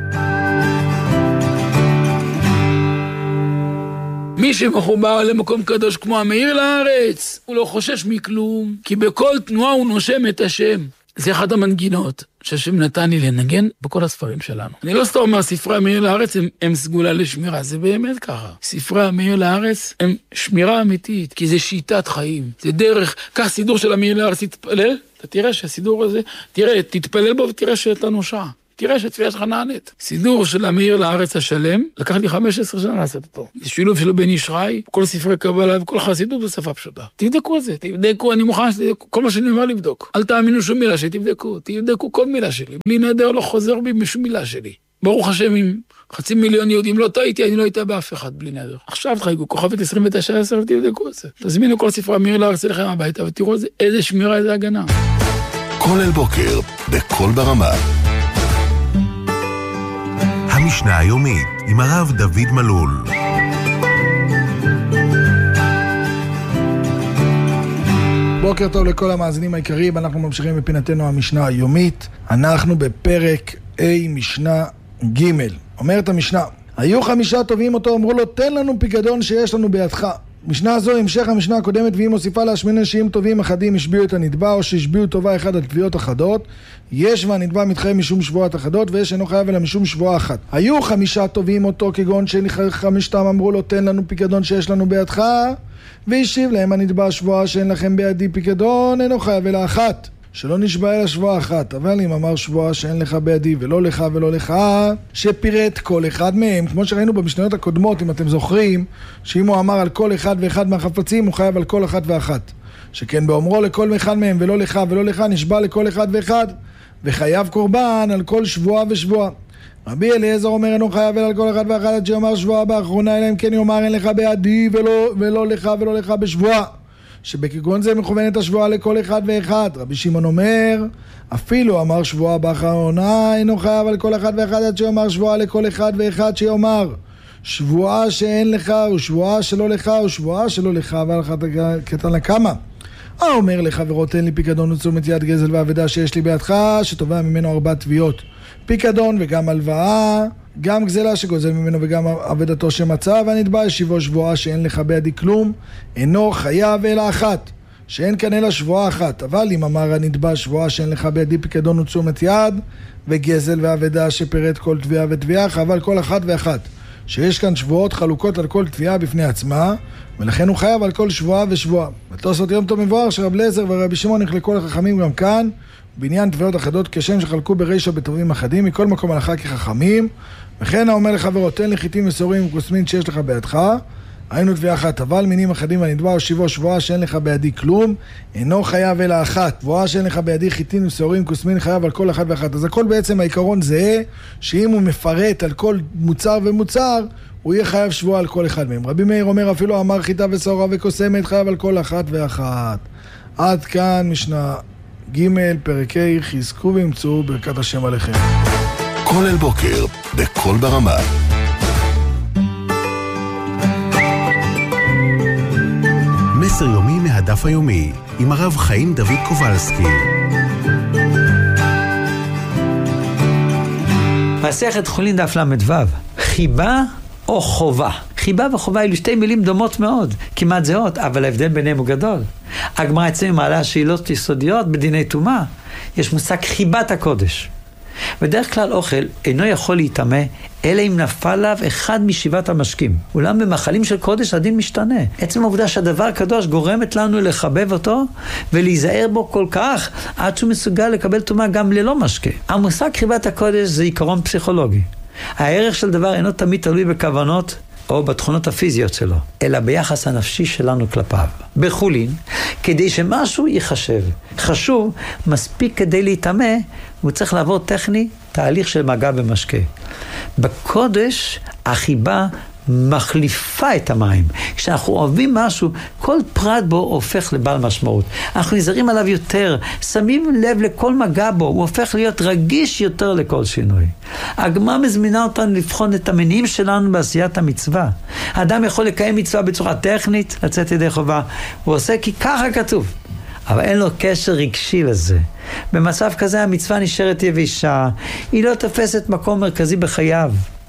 מי שמחובר למקום קדוש כמו המאיר לארץ, הוא לא חושש מכלום, כי בכל תנועה הוא נושם את השם. זה אחד המנגינות שהשם נתן לי לנגן בכל הספרים שלנו. אני לא סתם אומר, ספרי המאיר לארץ הם סגולה לשמירה, זה באמת ככה. ספרי המאיר לארץ הם שמירה אמיתית, כי זה שיטת חיים, זה דרך. כך סידור של המאיר לארץ תתפלל, אתה תראה שהסידור הזה, תתפלל בו ותראה שאתה נושע. תראה שהתפילה שלך נענית. סידור של המאיר לארץ השלם, לקח לי 15 שנה לעשות אותו. זה שילוב שלו בן ישרי, כל ספרי קבלה וכל חסידות בשפה פשוטה. תבדקו את זה, תבדקו, אני מוכן שתבדקו, כל מה שאני אומר לבדוק. אל תאמינו שום מילה תבדקו כל מילה שלי. בלי נדר לא חוזר בי משום מילה שלי. ברוך השם, עם 500,000 יהודים לא טעיתי, אני לא הייתה באף אחד בלי נדר. עכשיו תחייגו, כוכבת 2910 ותבדקו את זה. תזמינו כל ספרי המאיר לארץ אליכם הביתה ותראו איזה שמירה, איזה הגנה. כולל בוקר, בכל ברמה. המשנה היומית עם הרב דוד מלול. בוקר טוב לכל המאזינים העיקריים, אנחנו ממשיכים בפינתנו המשנה היומית. אנחנו בפרק A משנה ג'. אומרת המשנה, היו 5 תובעים אותו, אמרו לו תן לנו פיקדון שיש לנו בידך. משנה זו המשך המשנה הקודמת, והיא מוסיפה להשמינה שאם תובעים אחדים השביעו את הנתבע או שהשביעו תובע אחד על תביעות אחדות, יש והנתבע מתחייב משום שבועת אחדות ויש אינו חייב אלא משום שבועה אחת. היו 5 תובעים אותו כגון שחמשתם אמרו לו תן לנו פיקדון שיש לנו בידך, והשיב להם הנתבע שבועה שאין לכם בידי פיקדון אינו חייב אלא אחת, שלא נשבע אלא שבועה אחת. אבל אם אמר שבועה שאין לך בידי ולא לך ולא לך, שפירט כל אחד מהם, כמו שראינו במשניות הקודמות, אם אתם זוכרים, שאם הוא אמר על כל אחד ואחד מהחפצים הוא חייב על כל אחת ואחת, שכן באומרו לכל אחד מהם ולא לך ולא לך נשבע לכל אחד ואחד וחייב קורבן על כל שבועה ושבועה. רבי אליעזר אומר אינו חייב אלא על כל אחד ואחד עד שיאמר שבועה באחרונה, אלא אם כן יאמר אין לך בידי ולא לך ולא לך בשבועה, שבכגון זה מכוונת השבועה לכל אחד ואחד. רבי שמעון אומר אפילו אמר שבועה באחרונה אינו חייב על כל אחד ואחד עד שיאמר שבועה לכל אחד ואחד, שיאמר שבועה שאין לך ושבועה שלא לך ושבועה שלא לך ועל קטן לכמה. אומר לחברו תן לי פיקדון ותשומת יד גזל ועבדה שיש לי בידך, שתובע ממנו 4 תביעות, פיקדון וגם הלוואה, גם גזלה שגוזל ממנו וגם עבדתו שמצא, והנתבע ישיבו שבועה שאין לך בידי כלום אינו חייב אלא אחת, שאין כאן אלא שבועה אחת. אבל אם אמר הנתבע שבועה שאין לך בידי פיקדון ותשומת יד וגזל ועבדה שפירט כל תביעה ותביעה, אבל כל אחת ואחת, שיש כאן שבועות חלוקות על כל תביעה בפני עצמה, ולכן הוא חייב על כל שבועה ושבועה. בתוספות יום טוב מבואר שרב אליעזר ורבי שמעון נחלקו לחכמים גם כאן בעניין תביעות אחדות כשם שחלקו ברישא בתובעים אחדים, מכל מקום הלכה כחכמים. וכן האומר לחברו תן לי חיטים וסורים וכוסמין שיש לך בידך, היינו תביעה אחת. אבל מינים אחדים והנתבע הושיבו שבועה שאין לך בידי כלום אינו חייב אלא אחת, שבועה שאין לך בידי חיטים וסורים וכוסמין חייב על כל אחד ואחת. אז הכל בעצם העיקרון זה שאם הוא מפרט על כל מוצר ומוצר הוא יהיה חייב שבועה על כל אחד מהם. רבי מאיר אומר אפילו אמר חיטה וסורה וקוסמת חייב על כל אחת ואחת. עד כאן משנה ג' פרק ה'. חזקו ואמצו ברכת השם עליכם. כולל בוקר בכל ברמה. מסר יומי מהדף היומי עם הרב חיים דוד קובלסקי. מסכת חולין דף ל"ו. חיבה או חובה. חיבה וחובה אלו 2 מילים דומות מאוד, כמעט זהות, אבל ההבדל ביניהם הוא גדול. הגמרא אצלנו מעלה שאלות יסודיות בדיני טומאה. יש מושג חיבת הקודש. בדרך כלל אוכל אינו יכול להיטמא אלא אם נפל עליו אחד מ7 המשקים. אולם במאכלים של קודש הדין משתנה. עצם העובדה שהדבר הקדוש גורמת לנו לחבב אותו ולהיזהר בו כל כך עד שהוא מסוגל לקבל טומאה גם ללא משקה. המושג חיבת הקודש זה עיקרון פסיכולוגי. הערך של דבר אינו תמיד תלוי בכוונות או בתכונות הפיזיות שלו, אלא ביחס הנפשי שלנו כלפיו. בחולין, כדי שמשהו ייחשב חשוב מספיק כדי להתאמה, הוא צריך לעבור טכני תהליך של מגע במשקה. בקודש החיבה מחליפה את המים. כשאנחנו אוהבים משהו, כל פרט בו הופך לבעל משמעות. אנחנו נזהרים עליו יותר, שמים לב לכל מגע בו, הוא הופך להיות רגיש יותר לכל שינוי. הגמרא מזמינה אותנו לבחון את המניעים שלנו בעשיית המצווה. האדם יכול לקיים מצווה בצורה טכנית, לצאת ידי חובה, הוא עושה כי ככה כתוב. אבל אין לו קשר רגשי לזה. במצב כזה המצווה נשארת יבישה, היא לא תופסת מקום מרכזי בחייו.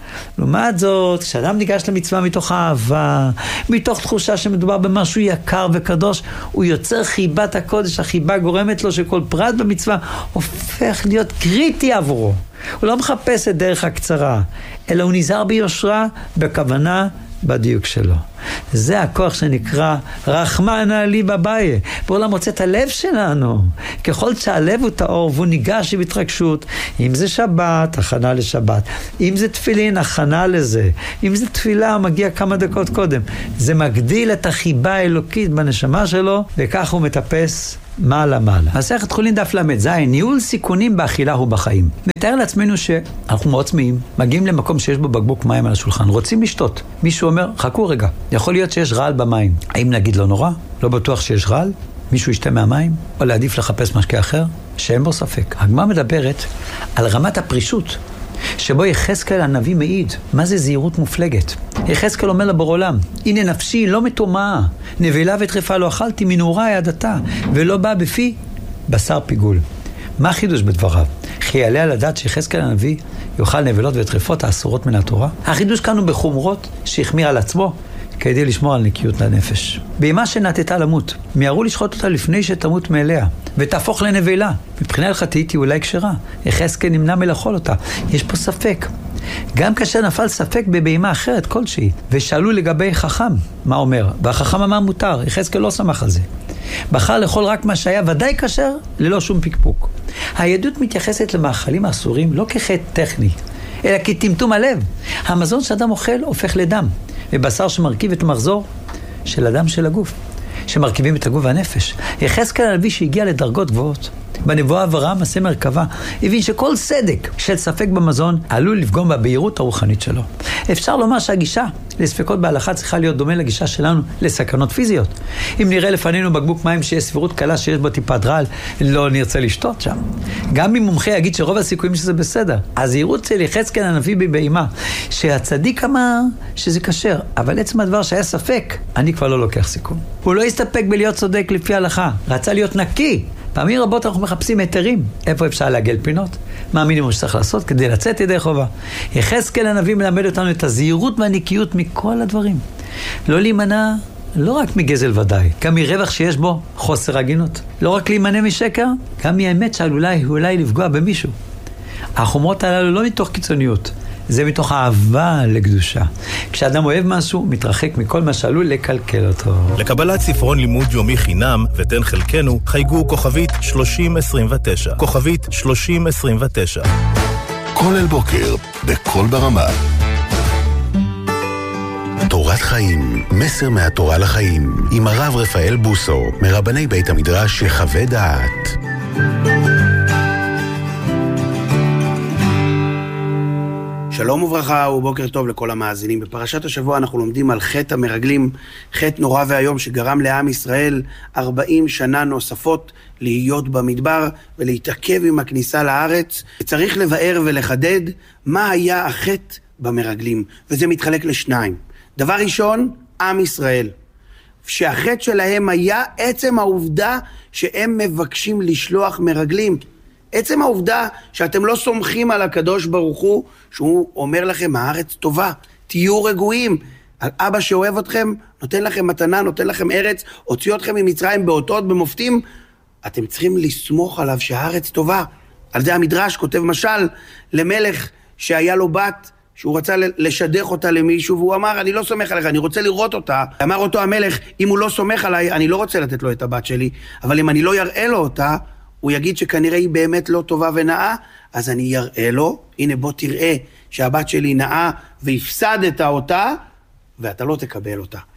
לעומת זאת, כשאדם ניגש למצווה מתוך אהבה, מתוך תחושה שמדובר במשהו יקר וקדוש, הוא יוצר חיבת הקודש, החיבה גורמת לו שכל פרט במצווה הופך להיות קריטי עבורו. הוא לא מחפש את דרך הקצרה, אלא הוא נזהר ביושרה, בכוונה, בדיוק שלו. זה הכוח שנקרא רחמנא ליבא בעיה. בעולם מוצא את הלב שלנו. ככל שהלב הוא טהור והוא ניגש בהתרגשות, אם זה שבת, הכנה לשבת. אם זה תפילין, הכנה לזה. אם זה תפילה, מגיע כמה דקות קודם. זה מגדיל את החיבה האלוקית בנשמה שלו, וכך הוא מטפס מעלה. מסכת חולין דף ל"ז, ניהול סיכונים באכילה ובחיים. מתאר לעצמנו שאנחנו מאוד צמאים, מגיעים למקום שיש בו בקבוק מים על השולחן, רוצים לשתות. מישהו אומר, חכו רגע, יכול להיות שיש רעל במים. האם נגיד לא נורא? לא בטוח שיש רעל? מישהו ישתה מהמים? או להעדיף לחפש משקה אחר? שאין בו ספק. הגמרא מדברת על רמת הפרישות, שבו יחזקאל הנביא מעיד. מה זה זהירות מופלגת? יחזקאל אומר לבורא עולם, הנה נפשי לא מטומאה, נבלה וטרפה לא אכלתי, מנעוריי עד עתה, ולא בא בפי בשר פיגול. מה החידוש בדבריו? כי יעלה על הדעת שיחזקאל הנביא יאכל נבלות וטרפות האסורות מן התורה? החידוש כאן הוא בחומרות שהחמיר על עצמו כדי לשמור על נקיות לנפש. בהמה שנטתה למות, מיהרו לשחוט אותה לפני שתמות מאליה, ותהפוך לנבלה. מבחינה הלכתית היא אולי כשרה, יחזקאל נמנע מלאכול אותה. יש פה ספק. גם כאשר נפל ספק בבהמה אחרת כלשהי, ושאלו לגבי חכם, מה אומר? והחכם אמר מותר, יחזקאל לא שמח על זה. בחר לאכול רק מה שהיה ודאי כשר, ללא שום פקפוק. היהדות מתייחסת למאכלים האסורים לא כחטא טכני, אלא כטמטום הלב. המזון שאדם אוכל הופך לדם, ובשר שמרכיב את המחזור של הדם של הגוף, שמרכיבים את הגוף והנפש. יחזקאל הנביא שהגיע לדרגות גבוהות. בנבואה אברהם, עשה מרכבה, הבין שכל סדק של ספק במזון עלול לפגום בבהירות הרוחנית שלו. אפשר לומר שהגישה לספקות בהלכה צריכה להיות דומה לגישה שלנו לסכנות פיזיות. אם נראה לפנינו בקבוק מים שיש סבירות קלה שיש בו טיפת רעל, לא נרצה לשתות שם. גם אם מומחה יגיד שרוב הסיכויים שזה בסדר. הזהירות של יחזקאל הנביא בבהמה, שהצדיק אמר שזה כשר, אבל עצם הדבר שהיה ספק, אני כבר לא לוקח סיכון. הוא לא הסתפק בלהיות צודק לפי ההלכה, רצה להיות נקי. פעמים רבות אנחנו מחפשים היתרים. איפה אפשר לעגל פינות? מה המינימום שצריך לעשות כדי לצאת ידי חובה? יחזקאל הנביא מלמד אותנו את הזהירות והנקיות מכל הדברים. לא להימנע, לא רק מגזל ודאי, גם מרווח שיש בו חוסר הגינות. לא רק להימנע משקר, גם מהאמת שעלולה אולי לפגוע במישהו. החומרות הללו לא מתוך קיצוניות, זה מתוך אהבה לקדושה. כשאדם אוהב משהו, מתרחק מכל מה שעלול לקלקל אותו. לקבלת ספרון לימוד יומי חינם ותן חלקנו, חייגו כוכבית 3029. כוכבית 3029. כל אל בוקר, בכל ברמה. תורת חיים, מסר מהתורה לחיים, עם הרב רפאל בוסו, מרבני בית המדרש לחווה דעת. שלום וברכה ובוקר טוב לכל המאזינים. בפרשת השבוע אנחנו לומדים על חטא המרגלים, חטא נורא והיום שגרם לעם ישראל 40 שנה נוספות להיות במדבר ולהתעכב עם הכניסה לארץ. צריך לבאר ולחדד מה היה החטא במרגלים, וזה מתחלק לשניים. דבר ראשון, עם ישראל. שהחטא שלהם היה עצם העובדה שהם מבקשים לשלוח מרגלים. עצם העובדה שאתם לא סומכים על הקדוש ברוך הוא, שהוא אומר לכם, הארץ טובה, תהיו רגועים. אבא שאוהב אתכם, נותן לכם מתנה, נותן לכם ארץ, הוציא אתכם ממצרים באותות, במופתים. אתם צריכים לסמוך עליו שהארץ טובה. על זה המדרש כותב משל למלך שהיה לו בת, שהוא רצה לשדך אותה למישהו, והוא אמר, אני לא סומך עליך, אני רוצה לראות אותה. אמר אותו המלך, אם הוא לא סומך עליי, אני לא רוצה לתת לו את הבת שלי, אבל אם אני לא יראה לו אותה, הוא יגיד שכנראה היא באמת לא טובה ונאה, אז אני יראה לו, הנה בוא תראה שהבת שלי נאה והפסדת אותה, ואתה לא תקבל אותה.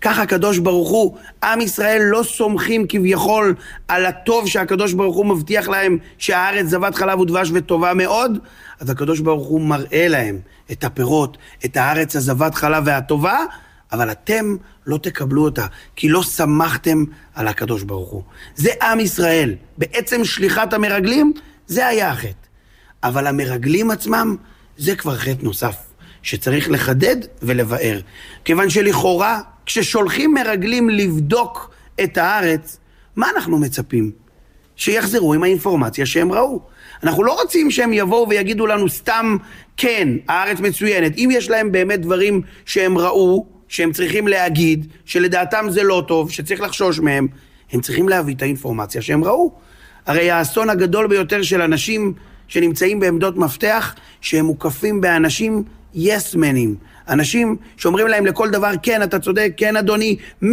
ככה הקדוש ברוך הוא, עם ישראל לא סומכים כביכול על הטוב שהקדוש ברוך הוא מבטיח להם שהארץ זבת חלב ודבש וטובה מאוד, אז הקדוש ברוך הוא מראה להם את הפירות, את הארץ הזבת חלב והטובה, אבל אתם לא תקבלו אותה, כי לא שמחתם על הקדוש ברוך הוא. זה עם ישראל. בעצם שליחת המרגלים, זה היה החטא. אבל המרגלים עצמם, זה כבר חטא נוסף, שצריך לחדד ולבאר. כיוון שלכאורה, כששולחים מרגלים לבדוק את הארץ, מה אנחנו מצפים? שיחזרו עם האינפורמציה שהם ראו. אנחנו לא רוצים שהם יבואו ויגידו לנו סתם, כן, הארץ מצוינת. אם יש להם באמת דברים שהם ראו, שהם צריכים להגיד, שלדעתם זה לא טוב, שצריך לחשוש מהם, הם צריכים להביא את האינפורמציה שהם ראו. הרי האסון הגדול ביותר של אנשים שנמצאים בעמדות מפתח, שהם מוקפים באנשים יסמנים. אנשים שאומרים להם לכל דבר, כן, אתה צודק, כן, אדוני, 100%,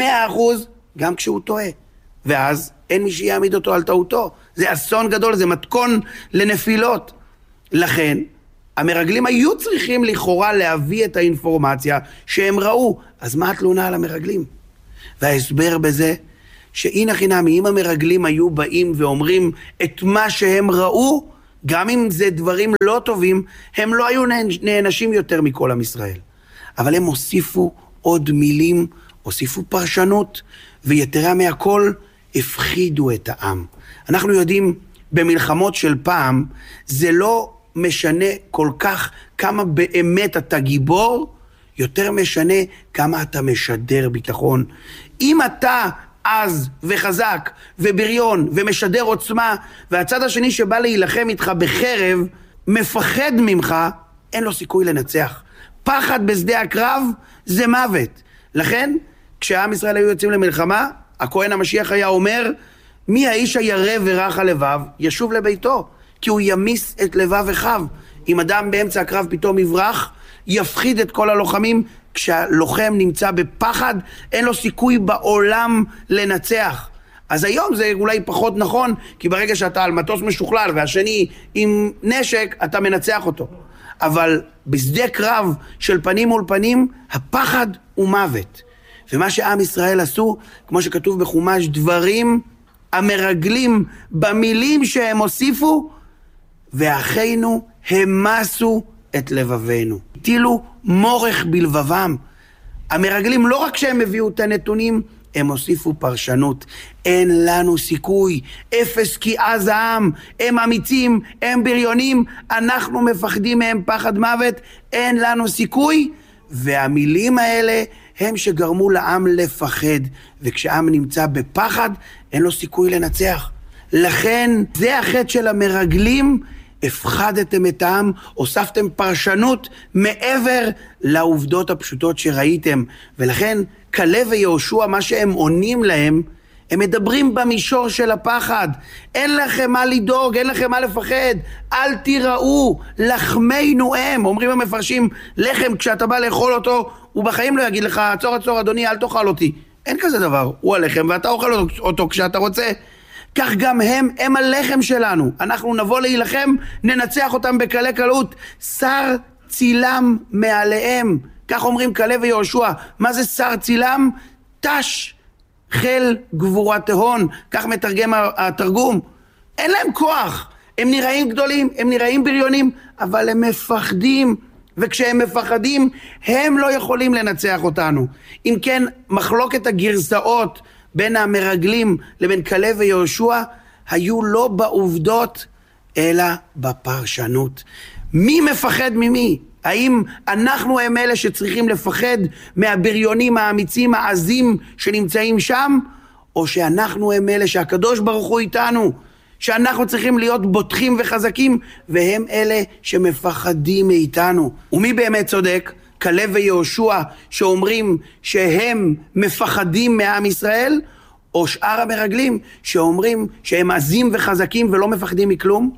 גם כשהוא טועה. ואז אין מי שיעמיד אותו על טעותו. זה אסון גדול, זה מתכון לנפילות. לכן, המרגלים היו צריכים לכאורה להביא את האינפורמציה שהם ראו. אז מה התלונה על המרגלים? וההסבר בזה, שהנה חינמי, אם המרגלים היו באים ואומרים את מה שהם ראו, גם אם זה דברים לא טובים, הם לא היו נענשים יותר מכל עם ישראל. אבל הם הוסיפו עוד מילים, הוסיפו פרשנות, ויתרה מהכל, הפחידו את העם. אנחנו יודעים, במלחמות של פעם, זה לא משנה כל כך כמה באמת אתה גיבור, יותר משנה כמה אתה משדר ביטחון. אם אתה עז וחזק ובריון ומשדר עוצמה, והצד השני שבא להילחם איתך בחרב, מפחד ממך, אין לו סיכוי לנצח. פחד בשדה הקרב זה מוות. לכן, כשעם ישראל היו יוצאים למלחמה, הכהן המשיח היה אומר, מי האיש הירא ורך הלבב, ישוב לביתו, כי הוא ימיס את לבב אחיו. אם אדם באמצע הקרב פתאום יברח, יפחיד את כל הלוחמים. כשהלוחם נמצא בפחד, אין לו סיכוי בעולם לנצח. אז היום זה אולי פחות נכון, כי ברגע שאתה על מטוס משוכלל והשני עם נשק, אתה מנצח אותו. אבל בשדה קרב של פנים מול פנים, הפחד הוא מוות. ומה שעם ישראל עשו, כמו שכתוב בחומש, דברים המרגלים במילים שהם הוסיפו, ואחינו המסו את לבבינו. הטילו מורך בלבבם. המרגלים לא רק שהם הביאו את הנתונים, הם הוסיפו פרשנות. אין לנו סיכוי, אפס כי עז העם, הם אמיצים, הם בריונים, אנחנו מפחדים מהם פחד מוות, אין לנו סיכוי. והמילים האלה הם שגרמו לעם לפחד, וכשעם נמצא בפחד, אין לו סיכוי לנצח. לכן זה החטא של המרגלים, הפחדתם את העם, הוספתם פרשנות מעבר לעובדות הפשוטות שראיתם. ולכן כלב ויהושע, מה שהם עונים להם, הם מדברים במישור של הפחד. אין לכם מה לדאוג, אין לכם מה לפחד, אל תיראו, לחמנו הם. אומרים המפרשים, לחם כשאתה בא לאכול אותו, הוא בחיים לא יגיד לך, עצור עצור אדוני, אל תאכל אותי. אין כזה דבר, הוא הלחם ואתה אוכל אותו כשאתה רוצה. כך גם הם הלחם שלנו. אנחנו נבוא להילחם, ננצח אותם בקלי קלות. שר צילם מעליהם. כך אומרים כלב ויהושע. מה זה שר צילם? תש חיל גבורת הון. כך מתרגם התרגום. אין להם כוח. הם נראים גדולים, הם נראים בריונים, אבל הם מפחדים. וכשהם מפחדים, הם לא יכולים לנצח אותנו. אם כן, מחלוקת הגרסאות בין המרגלים לבין כלב ויהושע היו לא בעובדות אלא בפרשנות. מי מפחד ממי? האם אנחנו הם אלה שצריכים לפחד מהבריונים האמיצים העזים שנמצאים שם, או שאנחנו הם אלה שהקדוש ברוך הוא איתנו, שאנחנו צריכים להיות בוטחים וחזקים, והם אלה שמפחדים מאיתנו? ומי באמת צודק? כלב ויהושע שאומרים שהם מפחדים מעם ישראל, או שאר המרגלים שאומרים שהם עזים וחזקים ולא מפחדים מכלום?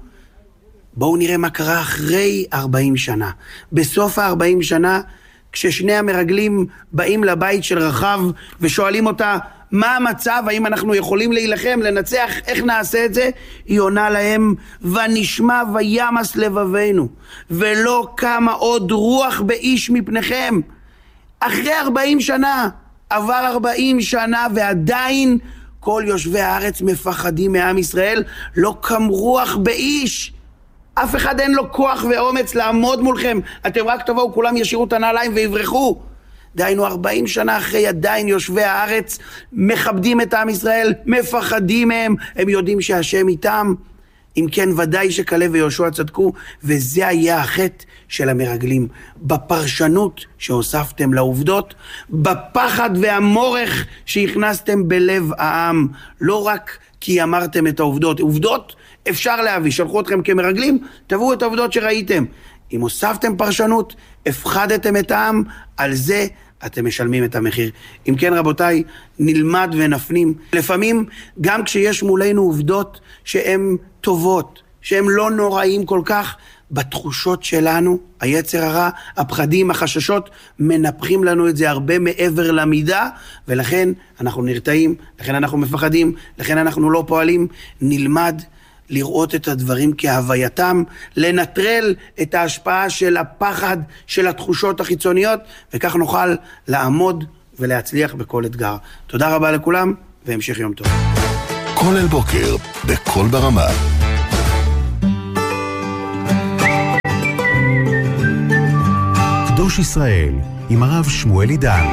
בואו נראה מה קרה אחרי 40 שנה. בסוף ה-40 שנה, כששני המרגלים באים לבית של רחב ושואלים אותה, מה המצב? האם אנחנו יכולים להילחם, לנצח? איך נעשה את זה? היא עונה להם, ונשמע וימס לבבינו, ולא קמה עוד רוח באיש מפניכם. אחרי 40 שנה, עבר 40 שנה ועדיין כל יושבי הארץ מפחדים מעם ישראל, לא קם רוח באיש. אף אחד אין לו כוח ואומץ לעמוד מולכם. אתם רק תבואו, כולם ישירו את הנעליים ויברחו. דהיינו 40 שנה אחרי, עדיין יושבי הארץ מכבדים את עם ישראל, מפחדים מהם, הם יודעים שהשם איתם. אם כן, ודאי שכלב ויהושע צדקו, וזה היה החטא של המרגלים. בפרשנות שהוספתם לעובדות, בפחד והמורך שהכנסתם בלב העם, לא רק כי אמרתם את העובדות. עובדות אפשר להביא, שלחו אתכם כמרגלים, תבואו את העובדות שראיתם. אם הוספתם פרשנות, הפחדתם את העם, על זה אתם משלמים את המחיר. אם כן, רבותיי, נלמד ונפנים. לפעמים, גם כשיש מולנו עובדות שהן טובות, שהן לא נוראים כל כך, בתחושות שלנו, היצר הרע, הפחדים, החששות, מנפחים לנו את זה הרבה מעבר למידה, ולכן אנחנו נרתעים, לכן אנחנו מפחדים, לכן אנחנו לא פועלים. נלמד לראות את הדברים כהווייתם, לנטרל את ההשפעה של הפחד, של התחושות החיצוניות, וכך נוכל לעמוד ולהצליח בכל אתגר. תודה רבה לכולם, והמשך יום טוב. כל אל בוקר, בכל ברמה. קדוש ישראל, עם הרב שמואל עידן.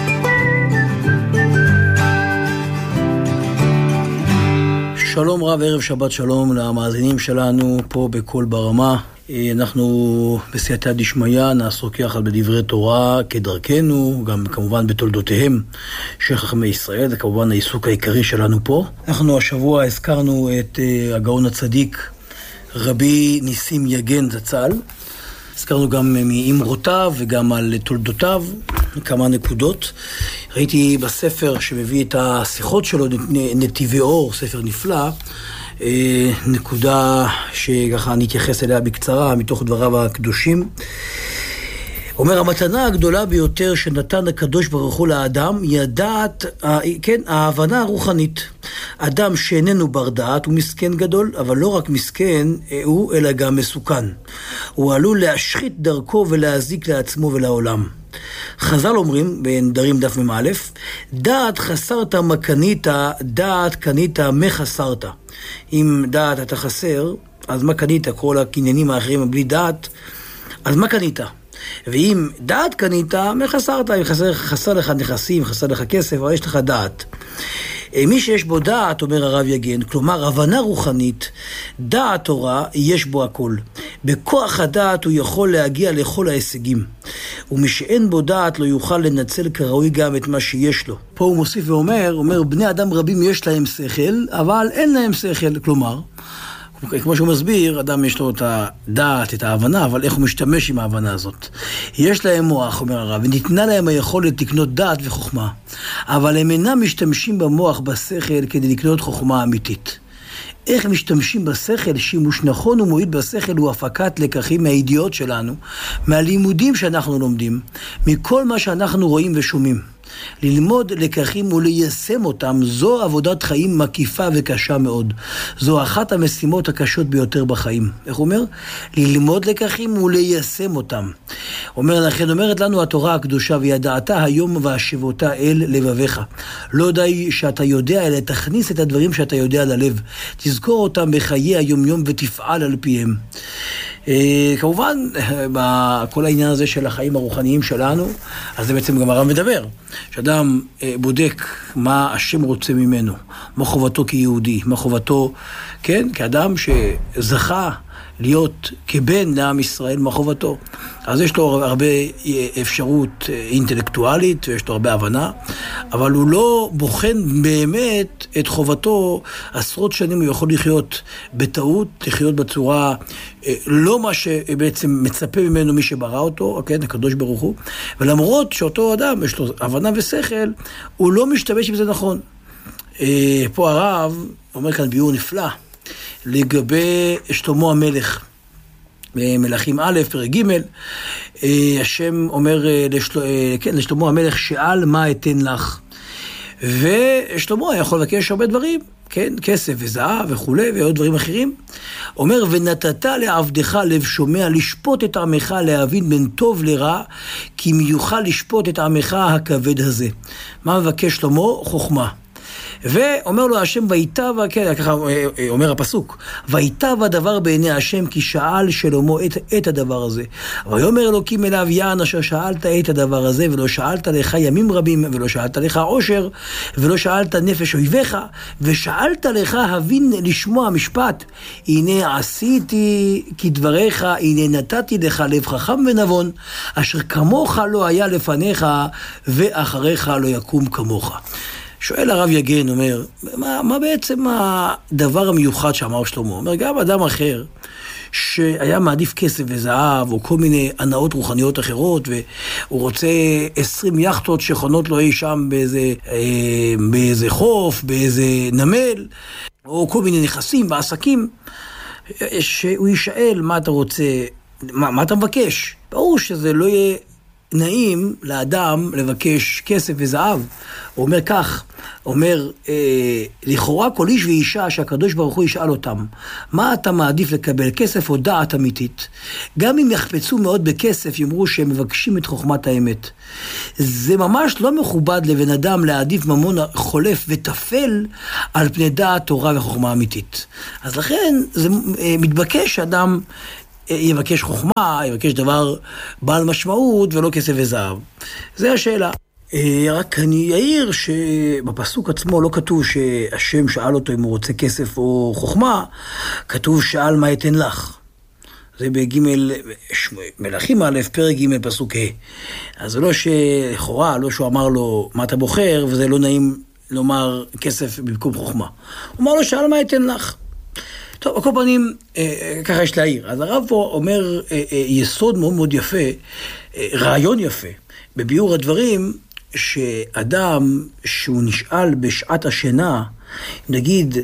שלום רב, ערב שבת שלום למאזינים שלנו פה בכל ברמה. אנחנו בסייעתא דשמיא נעסוק יחד בדברי תורה כדרכנו, גם כמובן בתולדותיהם של חכמי ישראל, זה כמובן העיסוק העיקרי שלנו פה. אנחנו השבוע הזכרנו את הגאון הצדיק רבי ניסים יגן זצ"ל, הזכרנו גם מאמרותיו וגם על תולדותיו, כמה נקודות. ראיתי בספר שמביא את השיחות שלו, נתיבי אור, ספר נפלא, נקודה שככה נתייחס אליה בקצרה מתוך דבריו הקדושים. אומר, המתנה הגדולה ביותר שנתן הקדוש ברוך הוא לאדם היא ההבנה הרוחנית. אדם שאיננו בר דעת הוא מסכן גדול, אבל לא רק מסכן הוא, אלא גם מסוכן. הוא עלול להשחית דרכו ולהזיק לעצמו ולעולם. חז"ל אומרים, בנדרים דף מ"א, דעת חסרת מה קנית, דעת קנית מה חסרת. אם דעת אתה חסר, אז מה קנית? כל הקניינים האחרים בלי דעת, אז מה קנית? ואם דעת קנית, מה חסרת? אם חסר לך נכסים, חסר לך כסף, אבל יש לך דעת. מי שיש בו דעת, אומר הרב יגן, כלומר הבנה רוחנית, דעת תורה, יש בו הכל. בכוח הדעת הוא יכול להגיע לכל ההישגים. ומי שאין בו דעת לא יוכל לנצל כראוי גם את מה שיש לו. פה הוא מוסיף ואומר, בני אדם רבים יש להם שכל, אבל אין להם שכל. כלומר, כמו שהוא מסביר, אדם יש לו את הדעת, את ההבנה, אבל איך הוא משתמש עם ההבנה הזאת. יש להם מוח, אומר הרב, וניתנה להם היכולת לקנות דעת וחוכמה, אבל הם אינם משתמשים במוח, בשכל, כדי לקנות חוכמה אמיתית. איך משתמשים בשכל? שימוש נכון ומועיל בשכל הוא הפקת לקחים מהידיעות שלנו, מהלימודים שאנחנו לומדים, מכל מה שאנחנו רואים ושומעים. ללמוד לקחים וליישם אותם, זו עבודת חיים מקיפה וקשה מאוד. זו אחת המשימות הקשות ביותר בחיים. איך הוא אומר? ללמוד לקחים וליישם אותם. לכן אומרת לנו התורה הקדושה, וידעתה היום והשבותה אל לבביך. לא די שאתה יודע, אלא תכניס את הדברים שאתה יודע ללב. תזכור אותם בחיי היום-יום ותפעל על פיהם. כמובן, בכל העניין הזה של החיים הרוחניים שלנו, אז זה בעצם גם הרב מדבר. שאדם בודק מה השם רוצה ממנו, מה חובתו כיהודי, מה חובתו, כן, כאדם שזכה להיות כבן לעם ישראל, מה חובתו. אז יש לו הרבה אפשרות אינטלקטואלית, ויש לו הרבה הבנה, אבל הוא לא בוחן באמת את חובתו. עשרות שנים הוא יכול לחיות בטעות, לחיות בצורה לא מה שבעצם מצפה ממנו מי שברא אותו, כן, הקדוש ברוך הוא, ולמרות שאותו אדם יש לו הבנה ושכל, הוא לא משתמש עם זה נכון. פה הרב אומר כאן ביאור נפלא, לגבי שלמה המלך, במלכים א', פרק ג', השם אומר לשלמה המלך, שאל מה אתן לך. ושלמה יכול לבקש הרבה דברים, כן, כסף וזהב וכו' ועוד דברים אחרים. אומר, ונתת לעבדך לב שומע לשפוט את עמך, להבין בין טוב לרע, כי מיוחד לשפוט את עמך הכבד הזה. מה מבקש שלמה? חוכמה. ואומר לו השם ויטב, כן, ככה אומר הפסוק, ויטב הדבר בעיני השם, כי שאל שלמה את הדבר הזה. ויאמר אלוקים אליו, יען אשר שאלת את הדבר הזה, ולא שאלת לך ימים רבים, ולא שאלת לך עושר, ולא שאלת נפש אויביך, ושאלת לך הבין לשמוע משפט. הנה עשיתי כדבריך, הנה נתתי לך לב חכם ונבון, אשר כמוך לא היה לפניך, ואחריך לא יקום כמוך. שואל הרב יגן, אומר, מה בעצם הדבר המיוחד שאמר שלמה? אומר, גם אדם אחר שהיה מעדיף כסף וזהב, או כל מיני הנאות רוחניות אחרות, והוא רוצה 20 יחטות שכונות לו אי שם באיזה חוף, באיזה נמל, או כל מיני נכסים ועסקים, שהוא ישאל מה אתה רוצה, מה אתה מבקש? ברור שזה לא יהיה נעים לאדם לבקש כסף וזהב. הוא אומר כך, אומר, לכאורה כל איש ואישה שהקדוש ברוך הוא ישאל אותם, מה אתה מעדיף לקבל, כסף או דעת אמיתית? גם אם יחפצו מאוד בכסף, יאמרו שהם מבקשים את חוכמת האמת. זה ממש לא מכובד לבן אדם להעדיף ממון חולף וטפל על פני דעת תורה וחוכמה אמיתית. אז לכן זה מתבקש שאדם יבקש חוכמה, יבקש דבר בעל משמעות ולא כסף וזהב. זה השאלה. רק אני אעיר שבפסוק עצמו לא כתוב שהשם שאל אותו אם הוא רוצה כסף או חוכמה, כתוב שאל מה אתן לך. זה בגימל, מלכים א', פרק ג' פסוק ה'. אז זה לא שלכאורה, לא שהוא אמר לו מה אתה בוחר, וזה לא נעים לומר כסף במקום חוכמה. הוא אמר לו שאל מה אתן לך. טוב, על כל פנים, ככה יש להעיר. אז הרב פה אומר יסוד מאוד מאוד יפה, רעיון יפה, בביאור הדברים, שאדם שהוא נשאל בשעת השינה, נגיד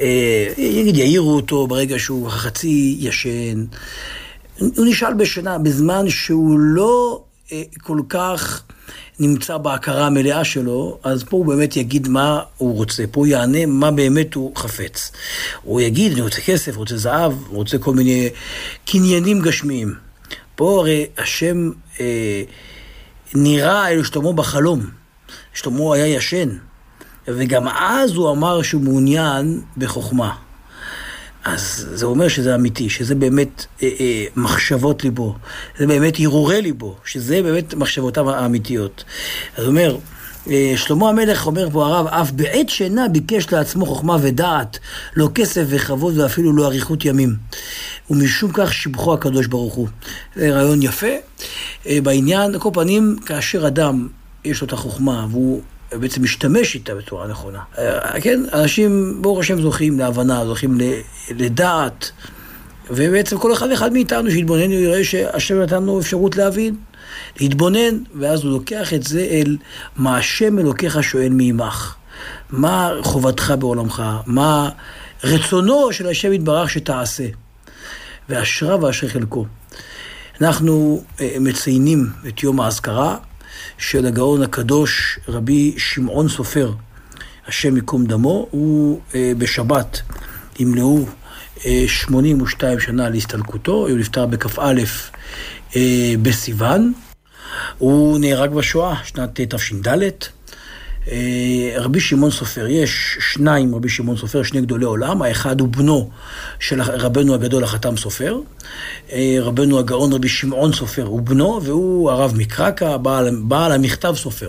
יעירו אותו ברגע שהוא חצי ישן, הוא נשאל בשינה בזמן שהוא לא כל כך נמצא בהכרה המלאה שלו, אז פה הוא באמת יגיד מה הוא רוצה, פה הוא יענה מה באמת הוא חפץ. הוא יגיד, אני רוצה כסף, רוצה זהב, רוצה כל מיני קניינים גשמיים. פה הרי השם נראה אל שלמה בחלום. שלמה היה ישן, וגם אז הוא אמר שהוא מעוניין בחוכמה. אז זה אומר שזה אמיתי, שזה באמת מחשבות ליבו, זה באמת הרהורי ליבו, שזה באמת מחשבותיו האמיתיות. אז הוא אומר, שלמה המלך אומר פה הרב, אף בעת שינה ביקש לעצמו חוכמה ודעת, לא כסף וכבוד ואפילו לא אריכות ימים. ומשום כך שיבחו הקדוש ברוך הוא. זה רעיון יפה. בעניין, כל פנים, כאשר אדם יש לו את החוכמה, והוא בעצם משתמש איתה בצורה נכונה. כן, אנשים ברוך השם זוכים להבנה, זוכים לדעת, ובעצם כל אחד ואחד מאיתנו שיתבונן, הוא יראה שהשם נתן לו אפשרות להבין, להתבונן, ואז הוא לוקח את זה אל מה השם אלוקיך שואל מעמך. מה חובתך בעולמך? מה רצונו של השם יתברך שתעשה? ואשרה ואשר חלקו. אנחנו מציינים את יום האזכרה של הגאון הקדוש רבי שמעון סופר, השם יקום דמו. הוא בשבת ימלאו 82 שנה להסתלקותו, הוא נפטר בכ"א בסיוון. הוא נהרג בשואה, שנת תש"ד. רבי שמעון סופר, יש שניים רבי שמעון סופר, שני גדולי עולם. האחד הוא בנו של רבנו הגדול החתם סופר, רבנו הגאון רבי שמעון סופר הוא בנו, והוא הרב מקרקה, בעל המכתב סופר.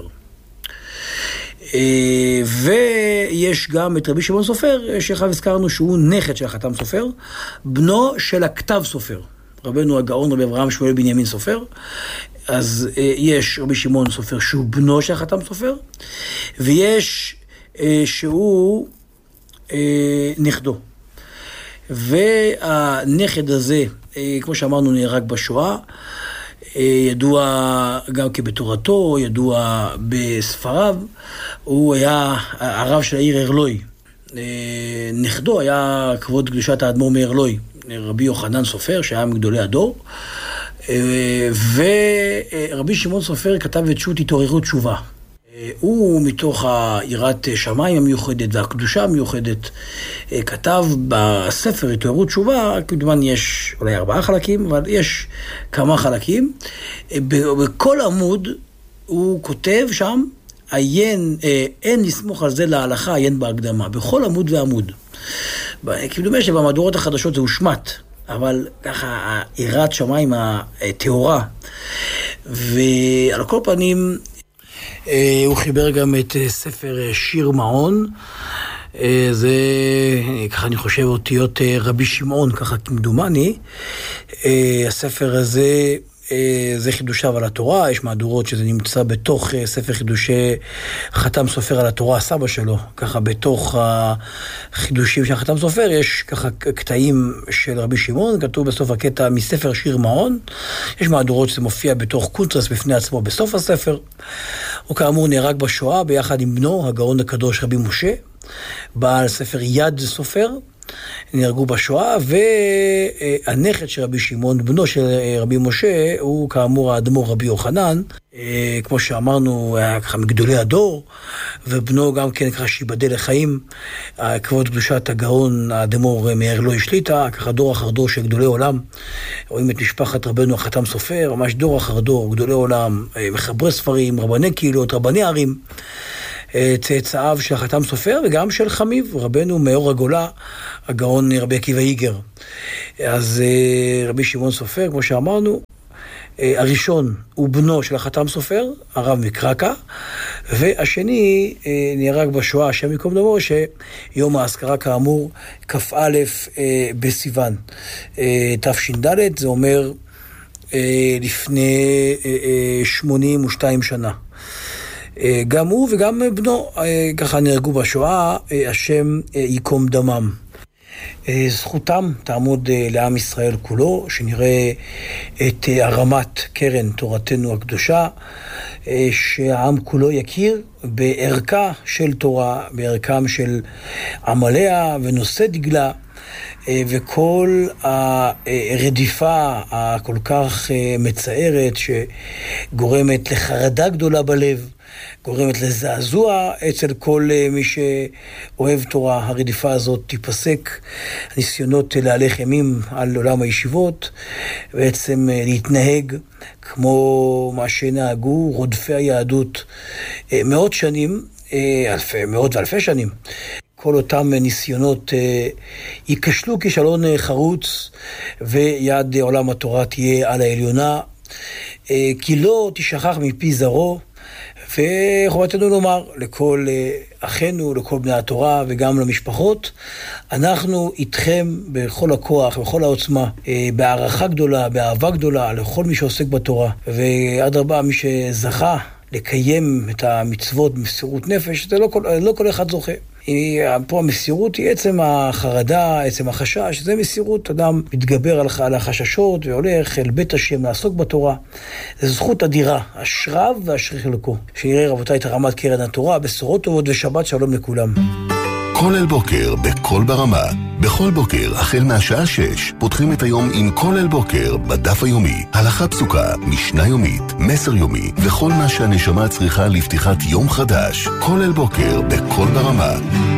ויש גם את רבי שמעון סופר, שאחר הזכרנו שהוא נכד של החתם סופר, בנו של הכתב סופר, רבנו הגאון רבי אברהם שמואל בנימין סופר. אז יש רבי שמעון סופר שהוא בנו של החתם סופר, ויש שהוא נכדו. והנכד הזה, כמו שאמרנו, נהרג בשואה, ידוע גם כבתורתו, ידוע בספריו. הוא היה הרב של העיר הרלוי. נכדו היה כבוד קדושת האדמו"ר מהרלוי, רבי יוחנן סופר, שהיה מגדולי הדור. ורבי שמעון סופר כתב את שו"ת התעוררות תשובה. הוא מתוך יראת שמיים המיוחדת והקדושה המיוחדת כתב בספר התעוררות תשובה, כמובן יש אולי 4 חלקים, אבל יש כמה חלקים. בכל עמוד הוא כותב שם, אין לסמוך על זה להלכה, עיין בהקדמה, בכל עמוד ועמוד. כאילו דומה שבמהדורות החדשות זה הושמט, אבל ככה יראת שמיים הטהורה. ועל כל פנים הוא חיבר גם את ספר שיר מעון, זה ככה אני חושב אותיות רבי שמעון, ככה כמדומני. הספר הזה זה חידושיו על התורה, יש מהדורות שזה נמצא בתוך ספר חידושי חתם סופר על התורה, הסבא שלו, ככה בתוך החידושים של חתם סופר יש ככה קטעים של רבי שמעון, כתוב בסוף הקטע מספר שיר מעון, יש מהדורות שזה מופיע בתוך קונטרס בפני עצמו בסוף הספר. הוא כאמור נהרג בשואה ביחד עם בנו, הגאון הקדוש רבי משה, בעל ספר יד סופר, נהרגו בשואה, והנכד של רבי שמעון, בנו של רבי משה, הוא כאמור האדמו"ר רבי יוחנן, כמו שאמרנו, היה ככה מגדולי הדור, ובנו גם כן ככה שיבדל לחיים, כבוד קדושת הגאון האדמו"ר מאיר לא השליטה, ככה דור אחר דור של גדולי עולם. רואים את משפחת רבנו החתם סופר, ממש דור אחר דור, גדולי עולם, מחברי ספרים, רבני קהילות, רבני ערים, צאצאיו של החתם סופר וגם של חמיב, רבנו מאור הגולה, הגאון רבי עקיבא איגר. אז רבי שמעון סופר, כמו שאמרנו, הראשון הוא בנו של החתם סופר, הרב מקרקה, והשני נהרג בשואה, השם יקום דמו, שיום האזכרה כאמור כ"א בסיוון תש"ד, זה אומר לפני 82 שנה. גם הוא וגם בנו ככה נהרגו בשואה, השם ייקום דמם. זכותם תעמוד לעם ישראל כולו, שנראה את הרמת קרן תורתנו הקדושה, שהעם כולו יכיר בערכה של תורה, בערכם של עמליה ונושא דגלה, וכל הרדיפה הכל כך מצערת שגורמת לחרדה גדולה בלב, גורמת לזעזוע אצל כל מי שאוהב תורה. הרדיפה הזאת תיפסק, הניסיונות להלך אימים על עולם הישיבות, בעצם להתנהג כמו מה שנהגו רודפי היהדות מאות שנים, מאות ואלפי שנים. כל אותם ניסיונות ייכשלו כישלון חרוץ, ויד עולם התורה תהיה על העליונה, כי לא תשכח מפי זרעו. וחובתנו לומר לכל אחינו, לכל בני התורה וגם למשפחות, אנחנו איתכם בכל הכוח, בכל העוצמה, בהערכה גדולה, באהבה גדולה, לכל מי שעוסק בתורה. ואדרבה, מי שזכה לקיים את המצוות במסירות נפש, זה לא כל אחד זוכה. פה המסירות היא עצם החרדה, עצם החשש, זה מסירות, אדם מתגבר על החששות והולך אל בית השם לעסוק בתורה. זו זכות אדירה, אשריו ואשרי חלקו. שיראה רבותיי את הרמת קרן התורה, בשורות טובות ושבת שלום לכולם. כל אל בוקר בכל ברמה. בכל בוקר, החל מהשעה 6, פותחים את היום עם כל אל בוקר בדף היומי. הלכה פסוקה, משנה יומית, מסר יומי, וכל מה שהנשמה צריכה לפתיחת יום חדש. כל אל בוקר בכל ברמה.